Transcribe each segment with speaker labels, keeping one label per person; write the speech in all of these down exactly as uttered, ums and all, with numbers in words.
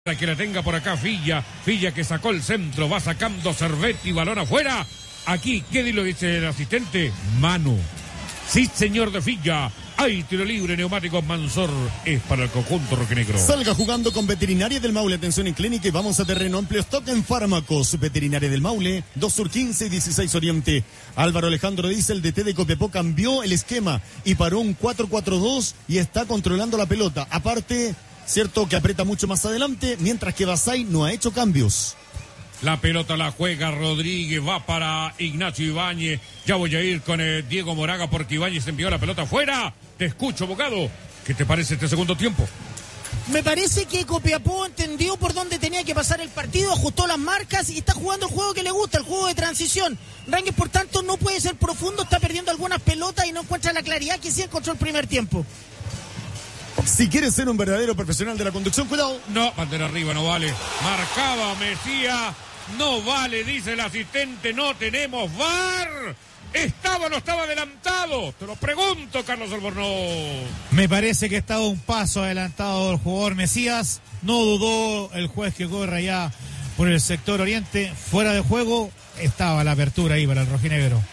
Speaker 1: Para que la tenga por acá Filla, Filla que sacó el centro, va sacando Cervetti, balón afuera. Aquí, ¿qué lo dice el asistente? Mano. Sí, señor de Filla. Hay tiro libre, Neumáticos Mansor es para el conjunto rojinegro.
Speaker 2: Salga jugando con Veterinaria del Maule. Atención en clínica y vamos a terreno amplio. Stock en fármacos. Veterinaria del Maule, dos Sur quince y dieciséis Oriente. Álvaro Alejandro dice el D T de Copiapó cambió el esquema y paró un cuatro cuatro dos y está controlando la pelota. Aparte, cierto que aprieta mucho más adelante, mientras que Basay no ha hecho cambios.
Speaker 1: La pelota la juega Rodríguez, va para Ignacio Ibáñez. Ya voy a ir con eh, Diego Moraga porque Ibáñez envió la pelota afuera. Te escucho, Bocado. ¿Qué te parece este segundo tiempo?
Speaker 3: Me parece que Copiapó entendió por dónde tenía que pasar el partido, ajustó las marcas y está jugando el juego que le gusta, el juego de transición. Rangers, por tanto, no puede ser profundo, está perdiendo algunas pelotas y no encuentra la claridad que sí encontró el primer tiempo.
Speaker 2: Si quieres ser un verdadero profesional de la conducción, cuidado.
Speaker 1: No, bandera arriba, no vale. Marcaba Mesías, no vale, dice el asistente, no tenemos V A R. ¿Estaba o no estaba adelantado? Te lo pregunto, Carlos Albornoz.
Speaker 4: Me parece que estaba un paso adelantado el jugador Mesías. No dudó el juez que corre allá por el sector oriente. Fuera de juego, estaba la apertura ahí para el rojinegro.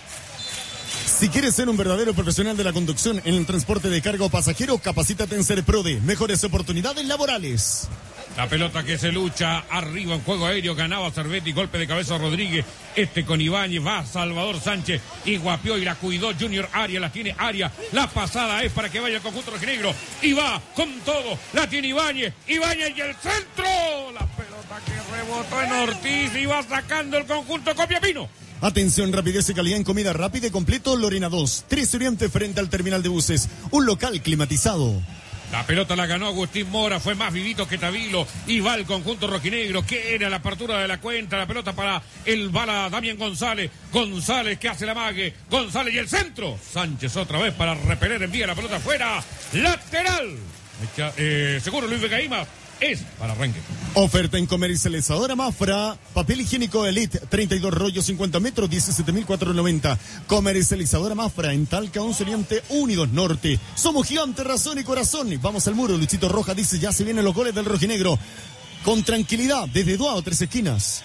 Speaker 2: Si quieres ser un verdadero profesional de la conducción en el transporte de carga o pasajeros, capacítate en Serprode. Mejores oportunidades laborales.
Speaker 1: La pelota que se lucha arriba en juego aéreo, ganaba Cervetti, golpe de cabeza Rodríguez, este con Ibáñez, va Salvador Sánchez y guapió y la cuidó Junior Arias, la tiene Arias, la pasada es para que vaya el conjunto rojinegro y va con todo, la tiene Ibáñez, Ibáñez y el centro, la pelota que rebotó en Ortiz y va sacando el conjunto Copiapino.
Speaker 2: Atención, rapidez y calidad en comida rápida y completo, Lorena dos, tres Oriente frente al terminal de buses, un local climatizado.
Speaker 1: La pelota la ganó Agustín Mora, fue más vivito que Tavilo y va el conjunto rojinegro, que era la apertura de la cuenta, la pelota para el bala Damián González, González que hace la mague, González y el centro, Sánchez otra vez para repeler, envía la pelota afuera, lateral, eh, seguro Luis Becaíma. Es para arranque.
Speaker 2: Oferta en comercializadora Mafra. Papel higiénico Elite, treinta y dos rollos, cincuenta metros, diecisiete mil cuatrocientos noventa. Comercializadora Mafra en Talca, once Oriente, Unidos Norte. Somos gigantes, razón y corazón. Vamos al muro. Luchito Roja dice, ya se vienen los goles del rojinegro. Con tranquilidad, desde Duao, tres esquinas.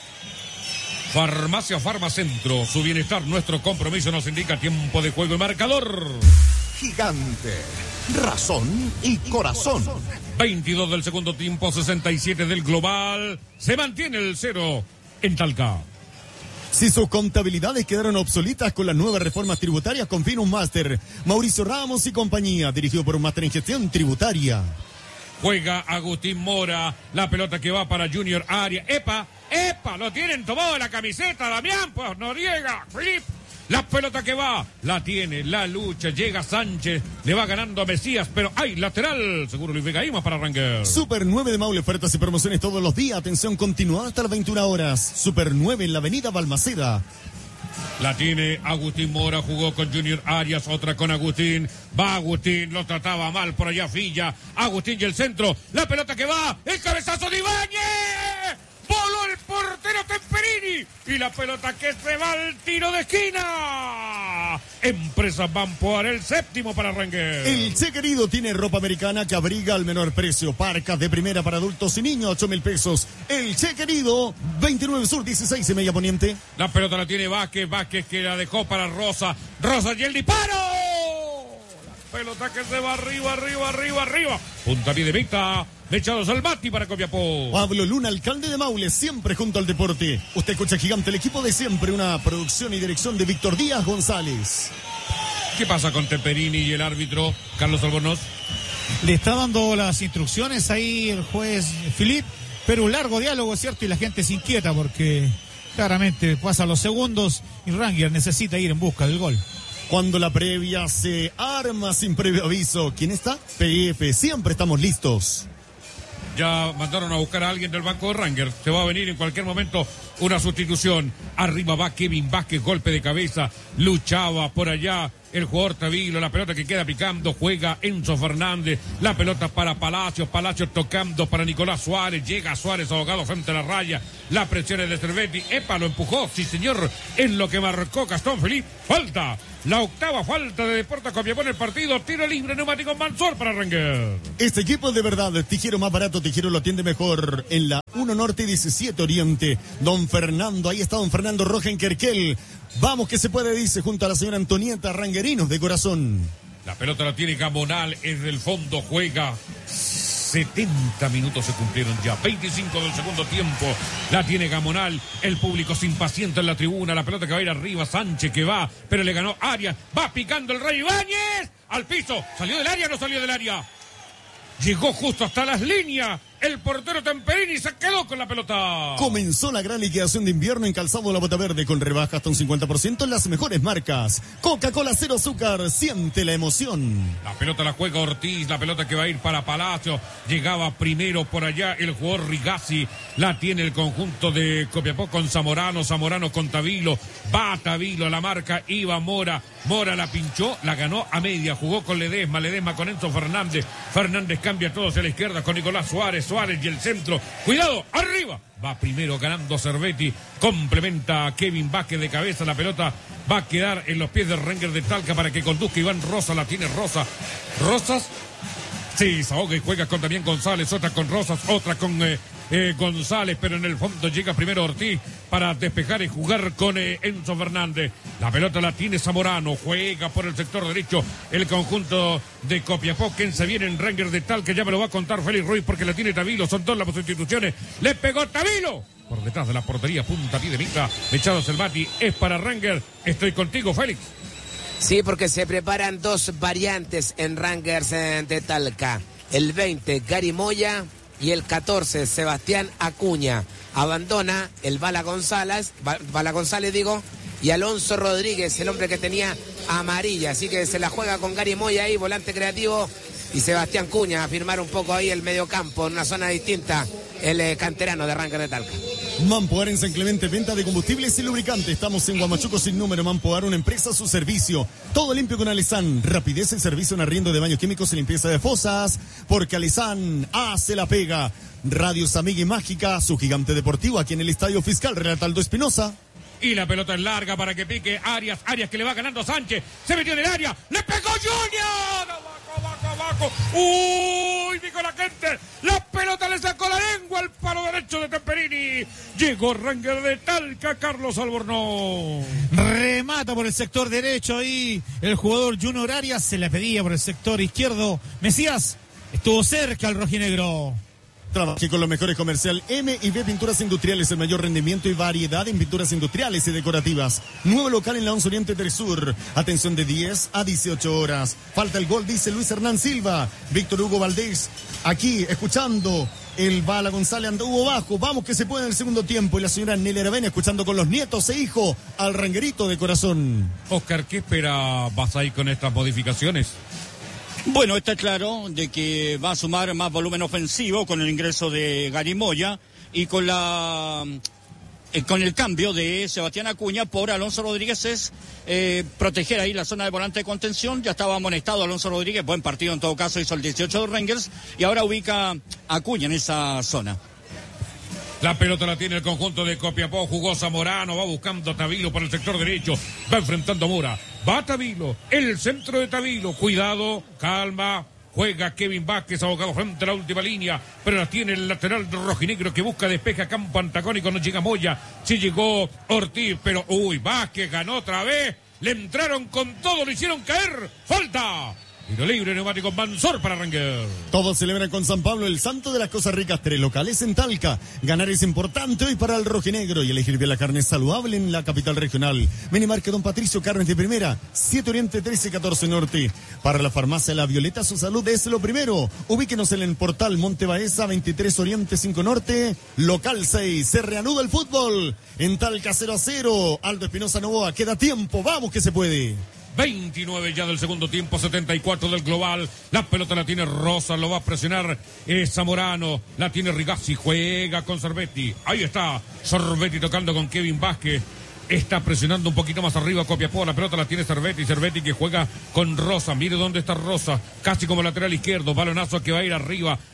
Speaker 1: Farmacia Farmacentro. Su bienestar, nuestro compromiso, nos indica tiempo de juego y marcador.
Speaker 5: Gigante, razón y corazón.
Speaker 1: veintidós del segundo tiempo, sesenta y siete del global. Se mantiene el cero en Talca.
Speaker 2: Si sus contabilidades quedaron obsoletas con las nuevas reformas tributarias, confía en un máster. Mauricio Ramos y compañía, dirigido por un máster en gestión tributaria.
Speaker 1: Juega Agustín Mora, la pelota que va para Junior Arias. ¡Epa! ¡Epa! Lo tienen tomado de la camiseta, Damián, pues Noriega, Felipe. La pelota que va, la tiene, la lucha, llega Sánchez, le va ganando a Mesías, pero hay lateral, seguro Luis Becaíma para Rangers.
Speaker 2: Super nueve de Maule, ofertas y promociones todos los días, atención continuada hasta las veintiuna horas. Super nueve en la avenida Balmaceda.
Speaker 1: La tiene Agustín Mora, jugó con Junior Arias, otra con Agustín, va Agustín, lo trataba mal por allá Filla, Agustín y el centro, la pelota que va, el cabezazo de Ibáñez. Voló el portero Temperini y la pelota que se va al tiro de esquina. Empresas Banpoar, el séptimo para Rangers.
Speaker 2: El Che Querido tiene ropa americana que abriga al menor precio. Parcas de primera para adultos y niños, ocho mil pesos. El Che Querido, veintinueve Sur, dieciséis y media Poniente.
Speaker 1: La pelota la tiene Vázquez, Vázquez que la dejó para Rosa. Rosa y el disparo. La pelota que se va arriba, arriba, arriba, arriba. Punta pie de vista. Echados al Mati para Copiapó.
Speaker 2: Pablo Luna, alcalde de Maule, siempre junto al deporte. Usted escucha Gigante, el equipo de siempre, una producción y dirección de Víctor Díaz González.
Speaker 1: ¿Qué pasa con Temperini y el árbitro Carlos Albornoz?
Speaker 4: Le está dando las instrucciones ahí el juez Filip, pero un largo diálogo, ¿cierto? Y la gente se inquieta porque claramente pasan los segundos y Rangers necesita ir en busca del gol.
Speaker 2: Cuando la previa se arma sin previo aviso, ¿quién está? P F, siempre estamos listos.
Speaker 1: Ya mandaron a buscar a alguien del banco de Rangers. Se va a venir en cualquier momento una sustitución. Arriba va Kevin Vázquez, golpe de cabeza. Luchaba por allá el jugador Tavilo. La pelota que queda picando. Juega Enzo Fernández. La pelota para Palacios. Palacios tocando para Nicolás Suárez. Llega Suárez ahogado frente a la raya. La presión es de Cervetti. Epa, lo empujó. Sí, señor. Es lo que marcó Gastón Felipe. Falta. la octava falta de Deportes Copiapó en el partido. Tiro libre, neumático Mansor para Ranger.
Speaker 2: Este equipo de verdad, Tijero más barato, Tijero lo atiende mejor en la uno Norte diecisiete Oriente. Don Fernando, ahí está don Fernando Roja en Querquel. Vamos que se puede, dice, junto a la señora Antonieta Ranguerinos de corazón.
Speaker 1: La pelota la tiene Gamonal, es del fondo, juega. setenta minutos se cumplieron ya, veinticinco del segundo tiempo, la tiene Gamonal, el público se impacienta en la tribuna, la pelota que va a ir arriba, Sánchez que va, pero le ganó Arias, va picando el Rey Ibáñez, al piso, salió del área, no salió del área, llegó justo hasta las líneas, el portero Temperini se quedó con la pelota.
Speaker 2: Comenzó la gran liquidación de invierno en Calzado La Bota Verde con rebaja hasta un cincuenta por ciento en las mejores marcas. Coca-Cola cero azúcar, siente la emoción.
Speaker 1: La pelota la juega Ortiz, la pelota que va a ir para Palacio. Llegaba primero por allá el jugador Rigazzi. La tiene el conjunto de Copiapó con Zamorano, Zamorano con Tavilo. Va Tavilo, la marca iba Mora. Mora la pinchó, la ganó a media. Jugó con Ledesma, Ledesma con Enzo Fernández. Fernández cambia todo hacia la izquierda con Nicolás Suárez. Suárez y el centro. Cuidado, arriba. Va primero ganando Cervetti. Complementa a Kevin Vázquez de cabeza. La pelota va a quedar en los pies del Ranger de Talca para que conduzca Iván Rosa. La tiene Rosa. Rosas. Sí, se ahoga y juega con también González. Otra con Rosas, otra con eh, eh, González. Pero en el fondo llega primero Ortiz para despejar y jugar con eh, Enzo Fernández. La pelota la tiene Zamorano. Juega por el sector derecho el conjunto de Copiapó. Quien se viene en Ranger de Talca. Ya me lo va a contar Félix Ruiz porque la tiene Tavilo. Son todas las instituciones. Le pegó Tavilo. Por detrás de la portería, punta pie de mica. Echado Selvati. Es para Ranger. Estoy contigo, Félix.
Speaker 6: Sí, porque se preparan dos variantes en Rangers de Talca. El veinte, Gary Moya, y el catorce, Sebastián Acuña. Abandona el Bala González, Bala González digo, y Alonso Rodríguez, el hombre que tenía amarilla. Así que se la juega con Gary Moya ahí, volante creativo, y Sebastián Cuña a firmar un poco ahí el mediocampo, en una zona distinta, el eh, canterano de Rangers de Talca.
Speaker 2: Mampoar en San Clemente, venta de combustibles y lubricantes. Estamos en Guamachuco sin número. Mampoar, una empresa a su servicio. Todo limpio con Alesán. Rapidez en servicio en arriendo de baños químicos y limpieza de fosas. Porque Alesán hace la pega. Radios Amiga y Mágica, su gigante deportivo aquí en el Estadio Fiscal Renataldo Espinosa.
Speaker 1: Y la pelota es larga para que pique Arias. Arias que le va ganando Sánchez. Se metió en el área. ¡Le pegó Junior! ¡Abajo, abajo, abajo! ¡Uy! Dijo la gente. La pelota le sacó la lengua al palo derecho de Temperini. Llegó Ranger de Talca, Carlos Albornoz.
Speaker 4: Remata por el sector derecho ahí el jugador Junior Arias. Se le pedía por el sector izquierdo. Mesías estuvo cerca el rojinegro.
Speaker 2: Trabaje con los mejores comercial M y B Pinturas Industriales, el mayor rendimiento y variedad en pinturas industriales y decorativas. Nuevo local en la once Oriente del Sur. Atención de diez a dieciocho horas. Falta el gol, dice Luis Hernán Silva. Víctor Hugo Valdés, aquí escuchando el Bala González, anduvo bajo. Vamos que se puede en el segundo tiempo. Y la señora Nelly Aravena escuchando con los nietos e hijo al ranguerito de corazón.
Speaker 1: Oscar, ¿qué espera vas a ir con estas modificaciones?
Speaker 7: Bueno, está claro de que va a sumar más volumen ofensivo con el ingreso de Gary Moya y con la eh, con el cambio de Sebastián Acuña por Alonso Rodríguez es eh, proteger ahí la zona de volante de contención. Ya estaba amonestado Alonso Rodríguez, buen partido en todo caso, hizo el dieciocho de Rangers y ahora ubica a Acuña en esa zona.
Speaker 1: La pelota la tiene el conjunto de Copiapó, jugó Zamorano, va buscando a Tavilo por el sector derecho, va enfrentando a Mora, va Tavilo, el centro de Tavilo, cuidado, calma, juega Kevin Vázquez, abocado frente a la última línea, pero la tiene el lateral rojinegro que busca despeja campo antagónico, no llega Moya, sí llegó Ortiz, pero uy, Vázquez ganó otra vez, le entraron con todo, lo hicieron caer, falta. Tiro libre, neumático Mansor para Ranger.
Speaker 2: Todos celebran con San Pablo el santo de las cosas ricas. Tres locales en Talca. Ganar es importante hoy para el rojinegro y elegir bien la carne saludable en la capital regional. Minimarque Don Patricio, carnes de primera. siete Oriente, trece catorce Norte. Para la farmacia La Violeta, su salud es lo primero. Ubíquenos en el portal Monte Baeza, veintitrés Oriente, cinco Norte. Local seis. Se reanuda el fútbol. En Talca cero a cero. Aldo Espinosa Novoa. Queda tiempo. Vamos que se puede.
Speaker 1: veintinueve ya del segundo tiempo, setenta y cuatro del global. La pelota la tiene Rosa, lo va a presionar eh, Zamorano. La tiene Rigazzi, juega con Cervetti. Ahí está Cervetti tocando con Kevin Vázquez. Está presionando un poquito más arriba Copiapó. La pelota la tiene Cervetti. Cervetti que juega con Rosa. Mire dónde está Rosa. Casi como lateral izquierdo. Balonazo que va a ir arriba.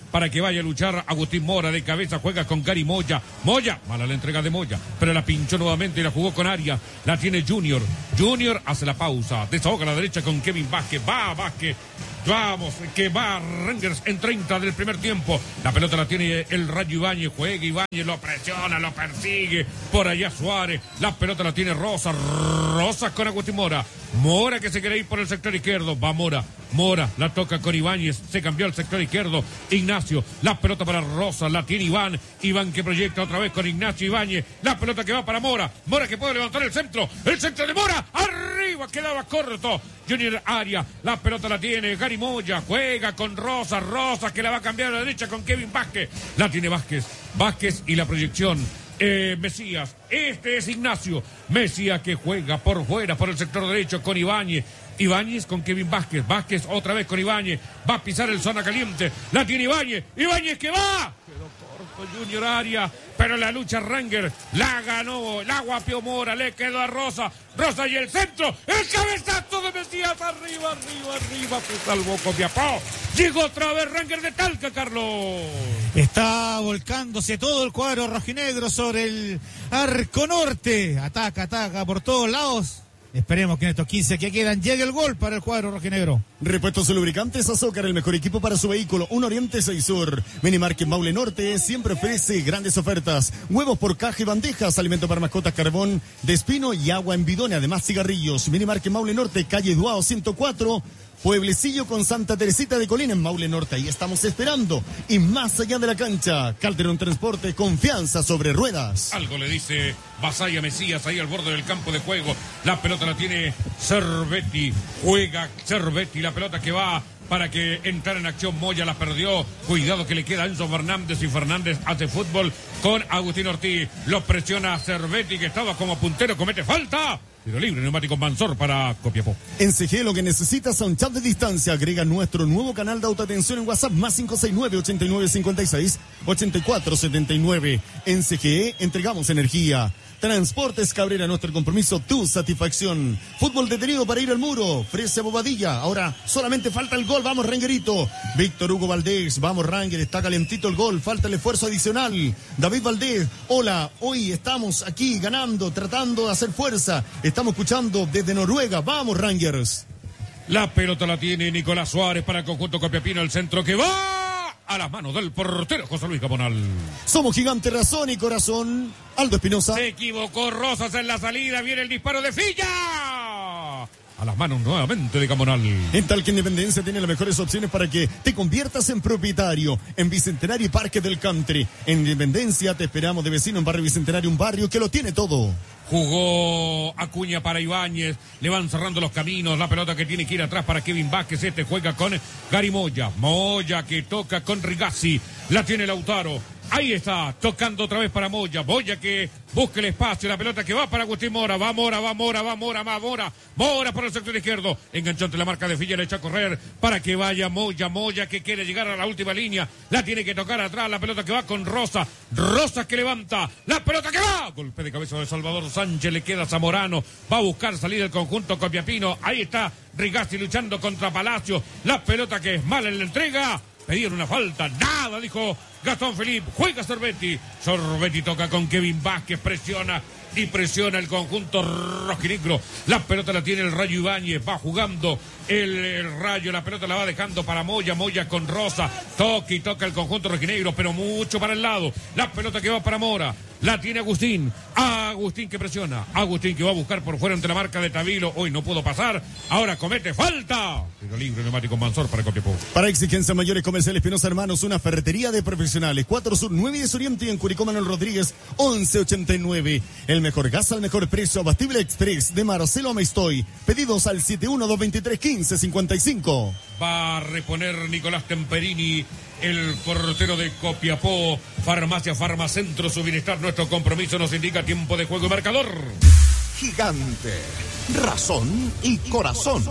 Speaker 1: para que vaya a luchar Agustín Mora. De cabeza juega con Gary Moya. Moya, mala la entrega de Moya, pero la pinchó nuevamente y la jugó con Arias. La tiene Junior. Junior hace la pausa. Desahoga a la derecha con Kevin Vázquez. Va Vázquez. Vamos, que va Rangers en treinta del primer tiempo. La pelota la tiene el Rayo Ibáñez. Juega Ibáñez, lo presiona, lo persigue. Por allá Suárez. La pelota la tiene Rosa. Rosa con Agustín Mora. Mora que se quiere ir por el sector izquierdo. Va Mora. Mora la toca con Ibáñez. Se cambió al sector izquierdo. Ignacio. La pelota para Rosa. La tiene Iván. Iván que proyecta otra vez con Ignacio Ibáñez. La pelota que va para Mora. Mora que puede levantar el centro. El centro de Mora. Arriba quedaba corto. Junior Arias. La pelota la tiene Gary Moya. Juega con Rosa. Rosa que la va a cambiar a la derecha con Kevin Vázquez. La tiene Vázquez. Vázquez y la proyección. Eh, Mesías, este es Ignacio Mesías que juega por fuera, por el sector derecho con Ibáñez. Ibáñez con Kevin Vázquez. Vázquez otra vez con Ibáñez. Va a pisar el zona caliente. La tiene Ibáñez. Ibáñez que va. Quedó corto Junior Arias. Pero la lucha Ranger la ganó. La guapió Mora. Le quedó a Rosa. Rosa y el centro. El cabezazo de Mesías. Arriba, arriba, arriba. Pues salvó Copiapó. Llegó otra vez Ranger de Talca, Carlos.
Speaker 4: Está volcándose todo el cuadro rojinegro sobre el arco norte. Ataca, ataca por todos lados. Esperemos que en estos quince que quedan llegue el gol para el cuadro rojinegro.
Speaker 2: Repuestos y lubricantes Azócar, el mejor equipo para su vehículo. Un Oriente seis Sur. Minimarket Maule Norte siempre ofrece grandes ofertas. Huevos por caja y bandejas, alimento para mascotas, carbón de espino y agua en bidón. Además cigarrillos. Minimarket Maule Norte, calle Duao ciento cuatro. Pueblecillo con Santa Teresita de Colina en Maule Norte. Ahí estamos esperando. Y más allá de la cancha, Calderón Transporte, confianza sobre ruedas.
Speaker 1: Algo le dice Basaya Mesías ahí al borde del campo de juego. La pelota la tiene Cervetti. Juega Cervetti. La pelota que va para que entrara en acción. Moya la perdió. Cuidado que le queda a Enzo Fernández. Y Fernández hace fútbol con Agustín Ortiz. Lo presiona Cervetti que estaba como puntero. Comete falta. Tiro libre, neumático Mansor para Copiapó.
Speaker 2: En C G E lo que necesitas a un chat de distancia. Agrega nuestro nuevo canal de autoatención en WhatsApp más cinco seis nueve, ochenta y nueve cincuenta y seis, ochenta y cuatro setenta y nueve. En C G E entregamos energía. Transportes Cabrera, nuestro compromiso, tu satisfacción. Fútbol detenido para ir al muro. Frese Bobadilla. Ahora solamente falta el gol. Vamos, Rangerito. Víctor Hugo Valdés. Vamos, Ranger. Está calentito el gol. Falta el esfuerzo adicional. David Valdés. Hola. Hoy estamos aquí ganando, tratando de hacer fuerza. Estamos escuchando desde Noruega. Vamos, Rangers.
Speaker 1: La pelota la tiene Nicolás Suárez para el conjunto Copiapino. El centro que va a las manos del portero José Luis Gamonal.
Speaker 2: Somos gigante, razón y corazón. Aldo Espinosa.
Speaker 1: Se equivocó Rosas en la salida. Viene el disparo de Filla. A las manos nuevamente de Gamonal.
Speaker 2: En Talca Independencia tiene las mejores opciones para que te conviertas en propietario. En Bicentenario y Parque del Country. En Independencia te esperamos de vecino en Barrio Bicentenario, un barrio que lo tiene todo.
Speaker 1: Jugó Acuña para Ibáñez, le van cerrando los caminos, la pelota que tiene que ir atrás para Kevin Vázquez, este juega con Gary Moya, Moya que toca con Rigazzi, la tiene Lautaro, ahí está, tocando otra vez para Moya, Moya que busca el espacio, la pelota que va para Agustín Mora, va Mora, va Mora, va Mora, va Mora, Mora por el sector izquierdo, enganchó ante la marca de Filla, le echa a correr para que vaya Moya, Moya que quiere llegar a la última línea, la tiene que tocar atrás, la pelota que va con Rosa, Rosa que levanta, la pelota que va, golpe de cabeza de Salvador Sánchez, le queda a Zamorano, va a buscar salir del conjunto Copiapino, ahí está Rigazzi luchando contra Palacio, la pelota que es mala en la entrega, pedieron una falta, nada, dijo Gastón Felipe, juega Cervetti, Cervetti toca con Kevin Vázquez, presiona y presiona el conjunto rojinegro, la pelota la tiene el Rayo Ibáñez, va jugando el, el Rayo, la pelota la va dejando para Moya, Moya con Rosa, toca y toca el conjunto rojinegro, pero mucho para el lado, la pelota que va para Mora, la tiene Agustín, Agustín que presiona, Agustín que va a buscar por fuera ante la marca de Tabilo, hoy no pudo pasar, ahora comete falta, pero libre neumático Mansor para Copiapó.
Speaker 2: Para exigencias mayores comerciales Espinosa Hermanos, una ferretería de profesionales, cuatro Sur, nueve y diez Oriente y en Curicó Manuel Rodríguez, once ochenta y nueve, el mejor gas al mejor precio, Abastible Express de Marcelo Amestoy, pedidos al siete uno dos veintitrés quince cincuenta y cinco.
Speaker 1: Va a reponer Nicolás Temperini, el portero de Copiapó. Farmacia Farmacentro, su bienestar, nuestro compromiso, nos indica tiempo de juego y marcador.
Speaker 5: Gigante, razón y corazón.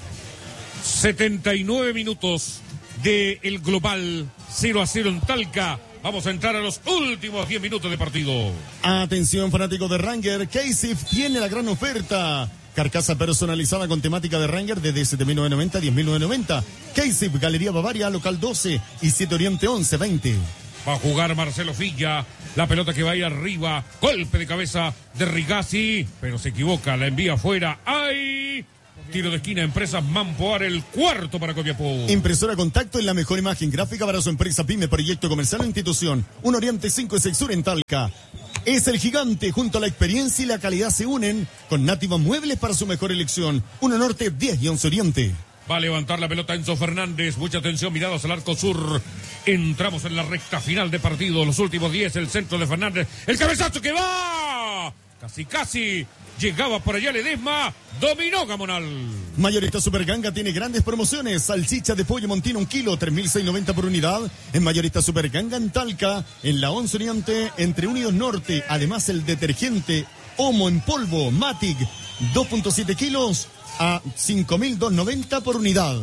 Speaker 1: setenta y nueve minutos de el global, cero a cero en Talca. Vamos a entrar a los últimos diez minutos de partido.
Speaker 2: Atención, fanáticos de Ranger, K-Sif tiene la gran oferta. Carcasa personalizada con temática de Ranger desde siete mil novecientos noventa a diez mil novecientos noventa. K-Zip, Galería Bavaria, local doce y siete Oriente once veinte.
Speaker 1: Va a jugar Marcelo Filla. La pelota que va a ir arriba. Golpe de cabeza de Rigazzi. Pero se equivoca. La envía afuera. ¡Ay! Tiro de esquina. Empresas Mampoar. El cuarto para Copiapó.
Speaker 2: Impresora Contacto es la mejor imagen gráfica para su empresa, pyme, proyecto comercial o institución. Un Oriente cinco y seis Sur en Talca. Es el gigante. Junto a la experiencia y la calidad se unen con Nativa Muebles para su mejor elección. uno Norte, diez y once Oriente.
Speaker 1: Va a levantar la pelota Enzo Fernández. Mucha atención, miradas al arco sur. Entramos en la recta final de partido. Los últimos diez, el centro de Fernández. El cabezazo que va. Casi, casi. Llegaba por allá Ledesma. Dominó Gamonal.
Speaker 2: Mayorista Superganga tiene grandes promociones. Salchicha de pollo Montino un kilo, tres mil seiscientos noventa por unidad. En Mayorista Superganga en Talca. En la once Oriente, entre Unidos Norte. Además el detergente Omo en polvo Matic, dos punto siete kilos. A cinco mil doscientos noventa por unidad.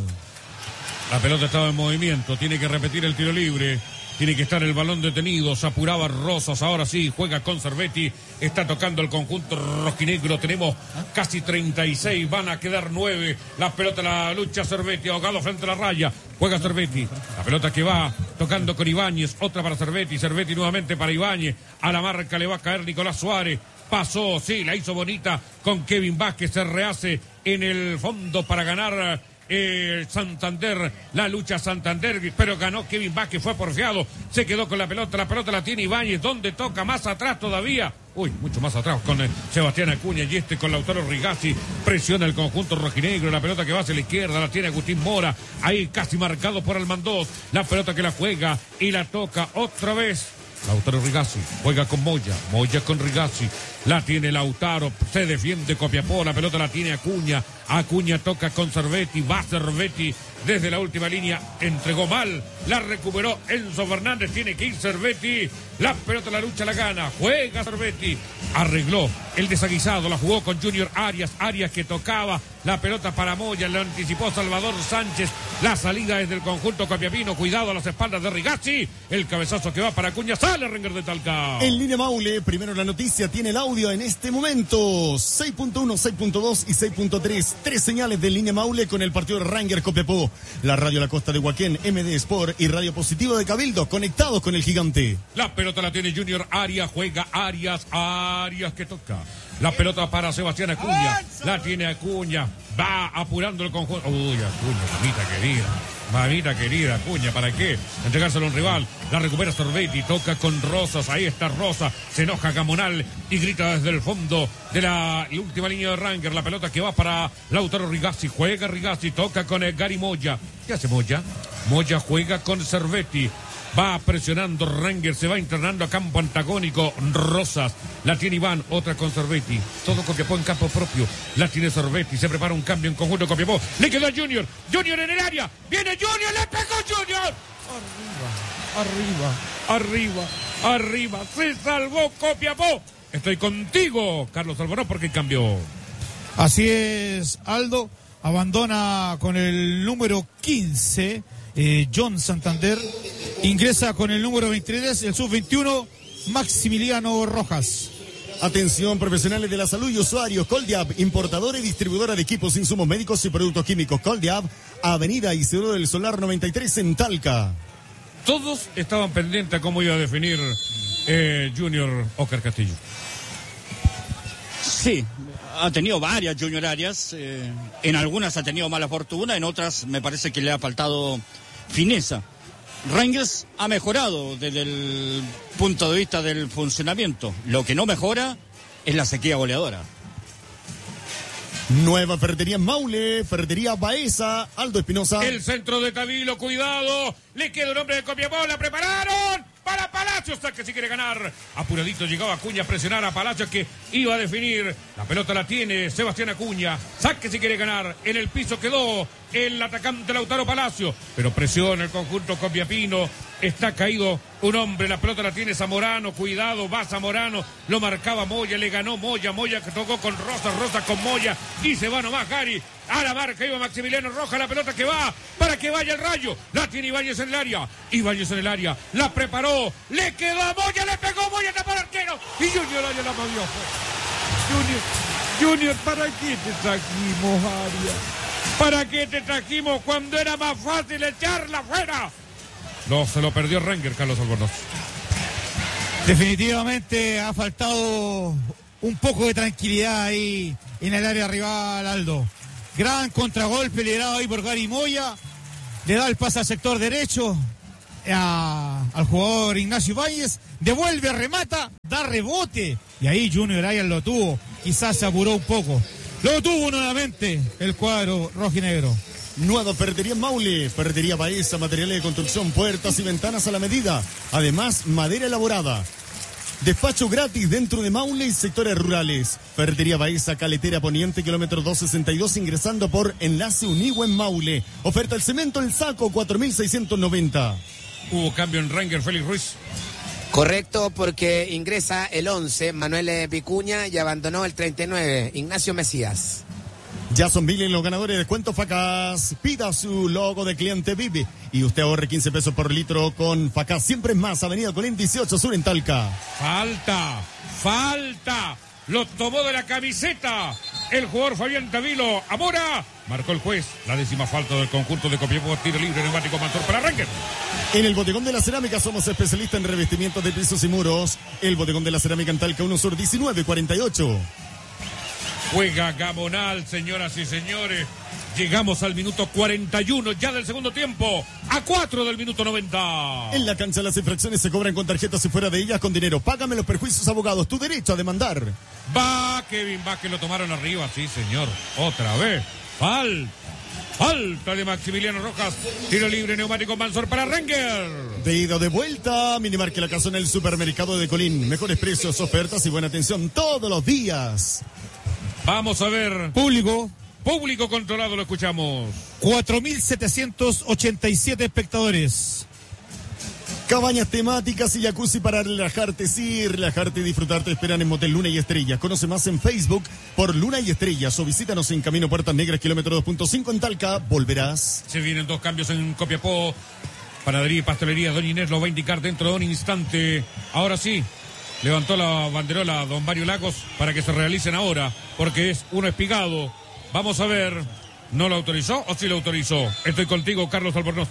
Speaker 1: La pelota estaba en movimiento, tiene que repetir el tiro libre, tiene que estar el balón detenido, se apuraba Rosas, ahora sí, juega con Cervetti, está tocando el conjunto rojinegro, tenemos casi treinta y seis, van a quedar nueve, la pelota la lucha Cervetti, ahogado frente a la raya, juega Cervetti, la pelota que va tocando con Ibáñez, otra para Cervetti, Cervetti nuevamente para Ibáñez, a la marca le va a caer Nicolás Suárez. Pasó, sí, la hizo bonita con Kevin Vázquez, se rehace en el fondo para ganar eh, Santander, la lucha Santander, pero ganó Kevin Vázquez, fue porfiado, se quedó con la pelota, la pelota la tiene Ibáñez, ¿dónde toca? Más atrás todavía, uy, mucho más atrás con eh, Sebastián Acuña y este con Lautaro Rigazzi, presiona el conjunto rojinegro, la pelota que va hacia la izquierda, la tiene Agustín Mora, ahí casi marcado por Almandoz, la pelota que la juega y la toca otra vez. Lautaro Rigazzi juega con Moya, Moya con Rigazzi, la tiene Lautaro, se defiende Copiapó, la pelota la tiene Acuña, Acuña toca con Cervetti, va Cervetti desde la última línea, entregó mal, la recuperó Enzo Fernández, tiene que ir Cervetti, la pelota la lucha la gana, juega Cervetti, arregló el desaguisado, la jugó con Junior Arias, Arias que tocaba la pelota para Moya, lo anticipó Salvador Sánchez, la salida es del conjunto copiapino, cuidado a las espaldas de Rigazzi, el cabezazo que va para Acuña, sale Ranger de Talca.
Speaker 2: En línea Maule, primero la noticia, tiene el audio en este momento, seis punto uno, seis punto dos y seis punto tres, tres señales de línea Maule con el partido de Ranger Copiapó, la radio La Costa de Huaquén, M D Sport y Radio Positivo de Cabildo, conectados con el gigante.
Speaker 1: La pelota la tiene Junior Arias, juega Arias, Arias que toca. La pelota para Sebastián Acuña, la tiene Acuña, va apurando el conjunto. Uy, Acuña, mamita querida, mamita querida, Acuña, ¿para qué? Entregárselo a un rival, la recupera Cervetti, toca con Rosas, ahí está Rosa, se enoja Gamonal y grita desde el fondo de la última línea de Ranger, la pelota que va para Lautaro Rigazzi, juega Rigazzi, toca con el Gary Moya. ¿Qué hace Moya? Moya juega con Cervetti. Va presionando Ranger, se va internando a campo antagónico. Rosas, la tiene Iván, otra con Cervetti. Todo Copiapó en campo propio. La tiene Cervetti, se prepara un cambio en conjunto Copiapó. Le quedó a Junior, Junior en el área. Viene Junior, le pegó Junior. Arriba, arriba, arriba, arriba. Se salvó Copiapó. Estoy contigo, Carlos Alvarado, porque cambió.
Speaker 4: Así es, Aldo. Abandona con el número quince. Eh, John Santander ingresa con el número veintitrés, el sub veintiuno, Maximiliano Rojas.
Speaker 2: Atención, profesionales de la salud y usuarios. Coldiab, importadora y distribuidora de equipos, insumos médicos y productos químicos. Coldiab, Avenida Isidoro del Solar noventa y tres en Talca.
Speaker 1: Todos estaban pendientes a cómo iba a definir eh, Junior Oscar Castillo.
Speaker 7: Sí, ha tenido varias Junior Arias, eh, en algunas ha tenido mala fortuna, en otras me parece que le ha faltado fineza. Rangers ha mejorado desde el punto de vista del funcionamiento, lo que no mejora es la sequía goleadora.
Speaker 2: Nueva ferretería en Maule, ferretería Baeza, Aldo Espinosa.
Speaker 1: El centro de Tabilo, cuidado, le queda un hombre de Copiapó, la prepararon para Palacios, que si quiere ganar. Apuradito llegaba Acuña a presionar a Palacios que iba a definir. La pelota la tiene Sebastián Acuña, saque si quiere ganar. En el piso quedó el atacante Lautaro Palacio, pero presiona el conjunto copiapino. Está caído un hombre, la pelota la tiene Zamorano, cuidado, va Zamorano, lo marcaba Moya, le ganó Moya, Moya que tocó con Rosa, Rosa con Moya, y se va nomás Gary, a la marca iba Maximiliano Rojas, la pelota que va, para que vaya el Rayo, la tiene Ibáñez en el área, Ibáñez en el área, la preparó, le quedó a Moya, le pegó Moya, tapó el arquero, y Junior Arias la movió, Junior Junior, ¿para qué te trajimos, Arias? ¿Para qué te trajimos cuando era más fácil echarla fuera? No, se lo perdió Ranger, Carlos Albornoz.
Speaker 4: Definitivamente ha faltado un poco de tranquilidad ahí en el área rival, Aldo. Gran contragolpe liderado ahí por Gary Moya. Le da el pase al sector derecho a, al jugador Ignacio Ibáñez. Devuelve, remata, da rebote. Y ahí Junior Arias lo tuvo. Quizás se apuró un poco. Lo tuvo nuevamente el cuadro rojinegro.
Speaker 2: Nueva ferretería en Maule, ferretería Baeza, materiales de construcción, puertas y ventanas a la medida. Además, madera elaborada. Despacho gratis dentro de Maule y sectores rurales. Ferretería Baeza, Caletera Poniente, kilómetro doscientos sesenta y dos, ingresando por Enlace Unigua en Maule. Oferta el cemento El Saco, cuatro mil seiscientos noventa.
Speaker 1: Hubo cambio en Ranger, Félix Ruiz.
Speaker 6: Correcto, porque ingresa el once, Manuel Vicuña, y abandonó el treinta y nueve, Ignacio Mesías.
Speaker 2: Ya son miles los ganadores de descuento Facaz. Pida su logo de cliente Vive y usted ahorre quince pesos por litro con Facaz. Siempre es más, Avenida Colín dieciocho Sur en Talca.
Speaker 1: Falta, falta. Lo tomó de la camiseta el jugador Fabián Tavilo. Amora marcó el juez. La décima falta del conjunto de Copiapó. Tiro libre, neumático Mantor para Ranger.
Speaker 2: En el Bodegón de la Cerámica somos especialistas en revestimientos de pisos y muros. El Bodegón de la Cerámica en Talca, uno Sur diecinueve cuarenta y ocho.
Speaker 1: Juega Gamonal, señoras y señores. Llegamos al minuto cuarenta y uno ya del segundo tiempo. A cuatro del minuto noventa.
Speaker 2: En la cancha las infracciones se cobran con tarjetas y fuera de ellas con dinero. Págame los perjuicios, abogados. Tu derecho a demandar.
Speaker 1: Va, Kevin, va, que lo tomaron arriba. Sí, señor. Otra vez. Falta. Falta de Maximiliano Rojas. Tiro libre, neumático Mansor para Ranger.
Speaker 2: De ida o de vuelta. Minimarque La Casona, el supermercado de Colín. Mejores precios, ofertas y buena atención todos los días.
Speaker 1: Vamos a ver.
Speaker 4: Público.
Speaker 1: Público controlado, lo escuchamos.
Speaker 4: cuatro mil setecientos ochenta y siete espectadores.
Speaker 2: Cabañas temáticas y jacuzzi para relajarte, sí, relajarte y disfrutar. Te esperan en Motel Luna y Estrellas. Conoce más en Facebook por Luna y Estrellas o visítanos en Camino Puertas Negras, kilómetro dos punto cinco en Talca. Volverás.
Speaker 1: Se vienen dos cambios en Copiapó. Panadería y pastelería Doña Inés lo va a indicar dentro de un instante. Ahora sí. Levantó la banderola don Mario Lagos para que se realicen ahora, porque es uno espigado. Vamos a ver, ¿no lo autorizó o sí lo autorizó? Estoy contigo, Carlos Albornoz.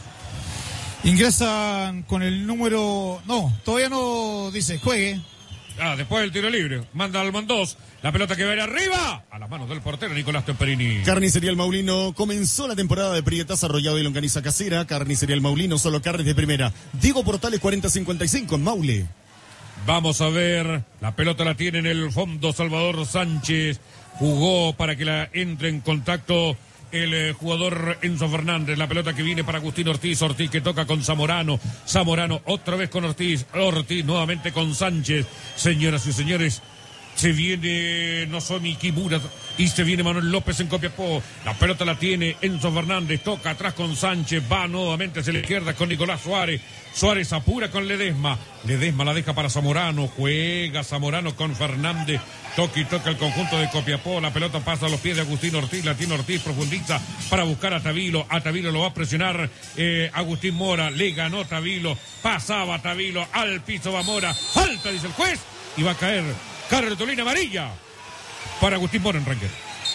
Speaker 4: Ingresan con el número... No, todavía no dice, juegue.
Speaker 1: Ah, después del tiro libre. Manda al Mondós. La pelota que va a ir arriba. A las manos del portero Nicolás Temperini.
Speaker 2: Carnicería El Maulino. Comenzó la temporada de prietas, arrollado y longaniza casera. Carnicería El Maulino, solo carnes de primera. Diego Portales cuarenta cincuenta y cinco en Maule.
Speaker 1: Vamos a ver. La pelota la tiene en el fondo Salvador Sánchez. Jugó para que la entre en contacto el eh, jugador Enzo Fernández. La pelota que viene para Agustín Ortiz. Ortiz que toca con Zamorano. Zamorano otra vez con Ortiz. Ortiz nuevamente con Sánchez. Señoras y señores, se viene Nozomi Kimura y se viene Manuel López en Copiapó. La pelota la tiene Enzo Fernández. Toca atrás con Sánchez. Va nuevamente hacia la izquierda con Nicolás Suárez. Suárez apura con Ledesma. Ledesma la deja para Zamorano. Juega Zamorano con Fernández. Toca y toca el conjunto de Copiapó. La pelota pasa a los pies de Agustín Ortiz. La tiene Ortiz, profundiza para buscar a Tavilo. A Tavilo lo va a presionar eh, Agustín Mora. Le ganó Tavilo. Pasaba Tavilo. Al piso va Mora. Falta, dice el juez. Y va a caer cartulina amarilla para Agustín Mora en Ranger.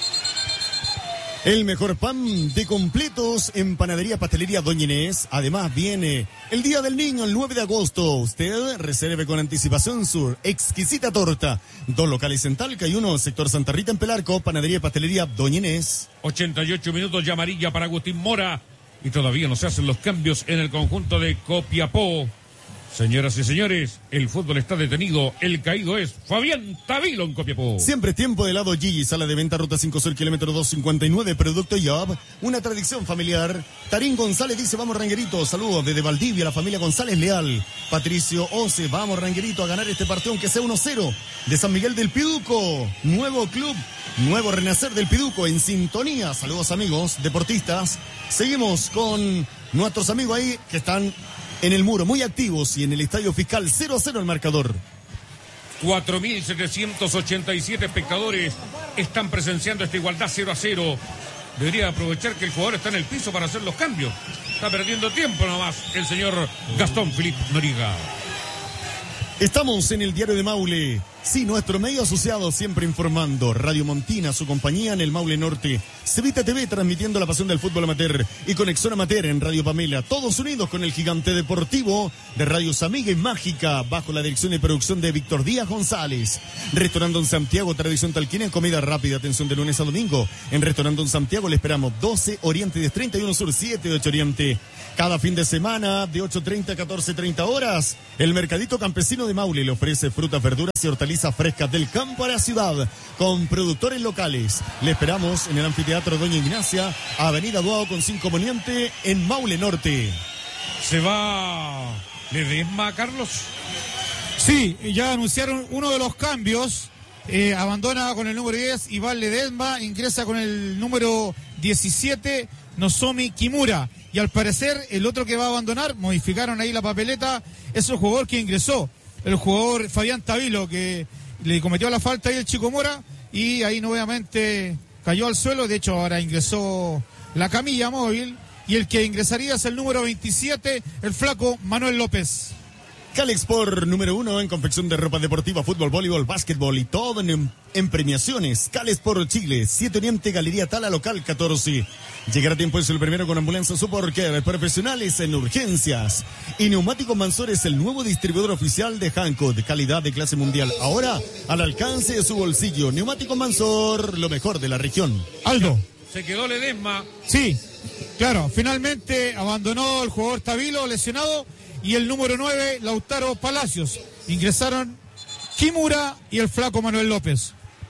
Speaker 2: El mejor pan de completos en Panadería Pastelería Doña Inés. Además viene el Día del Niño, el nueve de agosto. Usted reserve con anticipación su exquisita torta. Dos locales en Talca y uno sector Santa Rita en Pelarco. Panadería Pastelería Doña Inés.
Speaker 1: ochenta y ocho minutos ya amarilla para Agustín Mora. Y todavía no se hacen los cambios en el conjunto de Copiapó. Señoras y señores, el fútbol está detenido. El caído es Fabián Tavilo en Copiapó.
Speaker 2: Siempre tiempo de helado Gigi, sala de venta, ruta cinco Sur, kilómetro doscientos cincuenta y nueve, producto Yob. Una tradición familiar. Tarín González dice, vamos Ranguerito. Saludos desde Valdivia, la familia González Leal. Patricio Oce, vamos Ranguerito a ganar este partido, aunque sea uno cero. De San Miguel del Piduco, nuevo club, nuevo renacer del Piduco, en sintonía. Saludos amigos, deportistas. Seguimos con nuestros amigos ahí que están en el muro, muy activos, y en el Estadio Fiscal cero a cero el marcador.
Speaker 1: cuatro mil setecientos ochenta y siete espectadores están presenciando esta igualdad cero a cero. Debería aprovechar que el jugador está en el piso para hacer los cambios. Está perdiendo tiempo nomás el señor Gastón Felipe Noriga.
Speaker 2: Estamos en el diario de Maule. Sí, nuestro medio asociado siempre informando. Radio Montina, su compañía en el Maule Norte. Cevita T V transmitiendo la pasión del fútbol amateur. Y Conexión Amateur en Radio Pamela. Todos unidos con el gigante deportivo de Radios Amiga y Mágica. Bajo la dirección y producción de Víctor Díaz González. Restaurando en Santiago, tradición talquina en comida rápida. Atención de lunes a domingo. En Restaurando en Santiago le esperamos doce Oriente, diez treinta y uno Sur, siete ocho Oriente. Cada fin de semana de ocho treinta a catorce treinta horas. El Mercadito Campesino de Maule le ofrece frutas, verduras y hortalizas frescas del campo a la ciudad, con productores locales. Le esperamos en el Anfiteatro Doña Ignacia, Avenida Duao con cinco Poniente, en Maule Norte.
Speaker 1: Se va Ledesma, Carlos.
Speaker 4: Sí, ya anunciaron uno de los cambios. Eh, abandona con el número diez Iván Ledesma, ingresa con el número diecisiete Nozomi Kimura. Y al parecer el otro que va a abandonar, modificaron ahí la papeleta, es el jugador que ingresó, el jugador Fabián Tavilo, que le cometió la falta ahí el Chico Mora y ahí nuevamente cayó al suelo. De hecho ahora ingresó la camilla móvil y el que ingresaría es el número veintisiete, el flaco Manuel López.
Speaker 2: Calexport número uno en confección de ropa deportiva, fútbol, voleibol, básquetbol y todo en, en premiaciones. Calexport Chile, siete Oriente, Galería Tala, local catorce. Llegar a tiempo es el primero con ambulancia Support Care, profesionales en urgencias. Y Neumáticos Mansor es el nuevo distribuidor oficial de Hankook, de calidad de clase mundial. Ahora, al alcance de su bolsillo. Neumáticos Mansor, lo mejor de la región.
Speaker 4: Aldo.
Speaker 1: Se quedó Ledesma.
Speaker 4: Sí, claro, finalmente abandonó el jugador Tavilo lesionado y el número nueve, Lautaro Palacios. Ingresaron Kimura y el flaco Manuel López.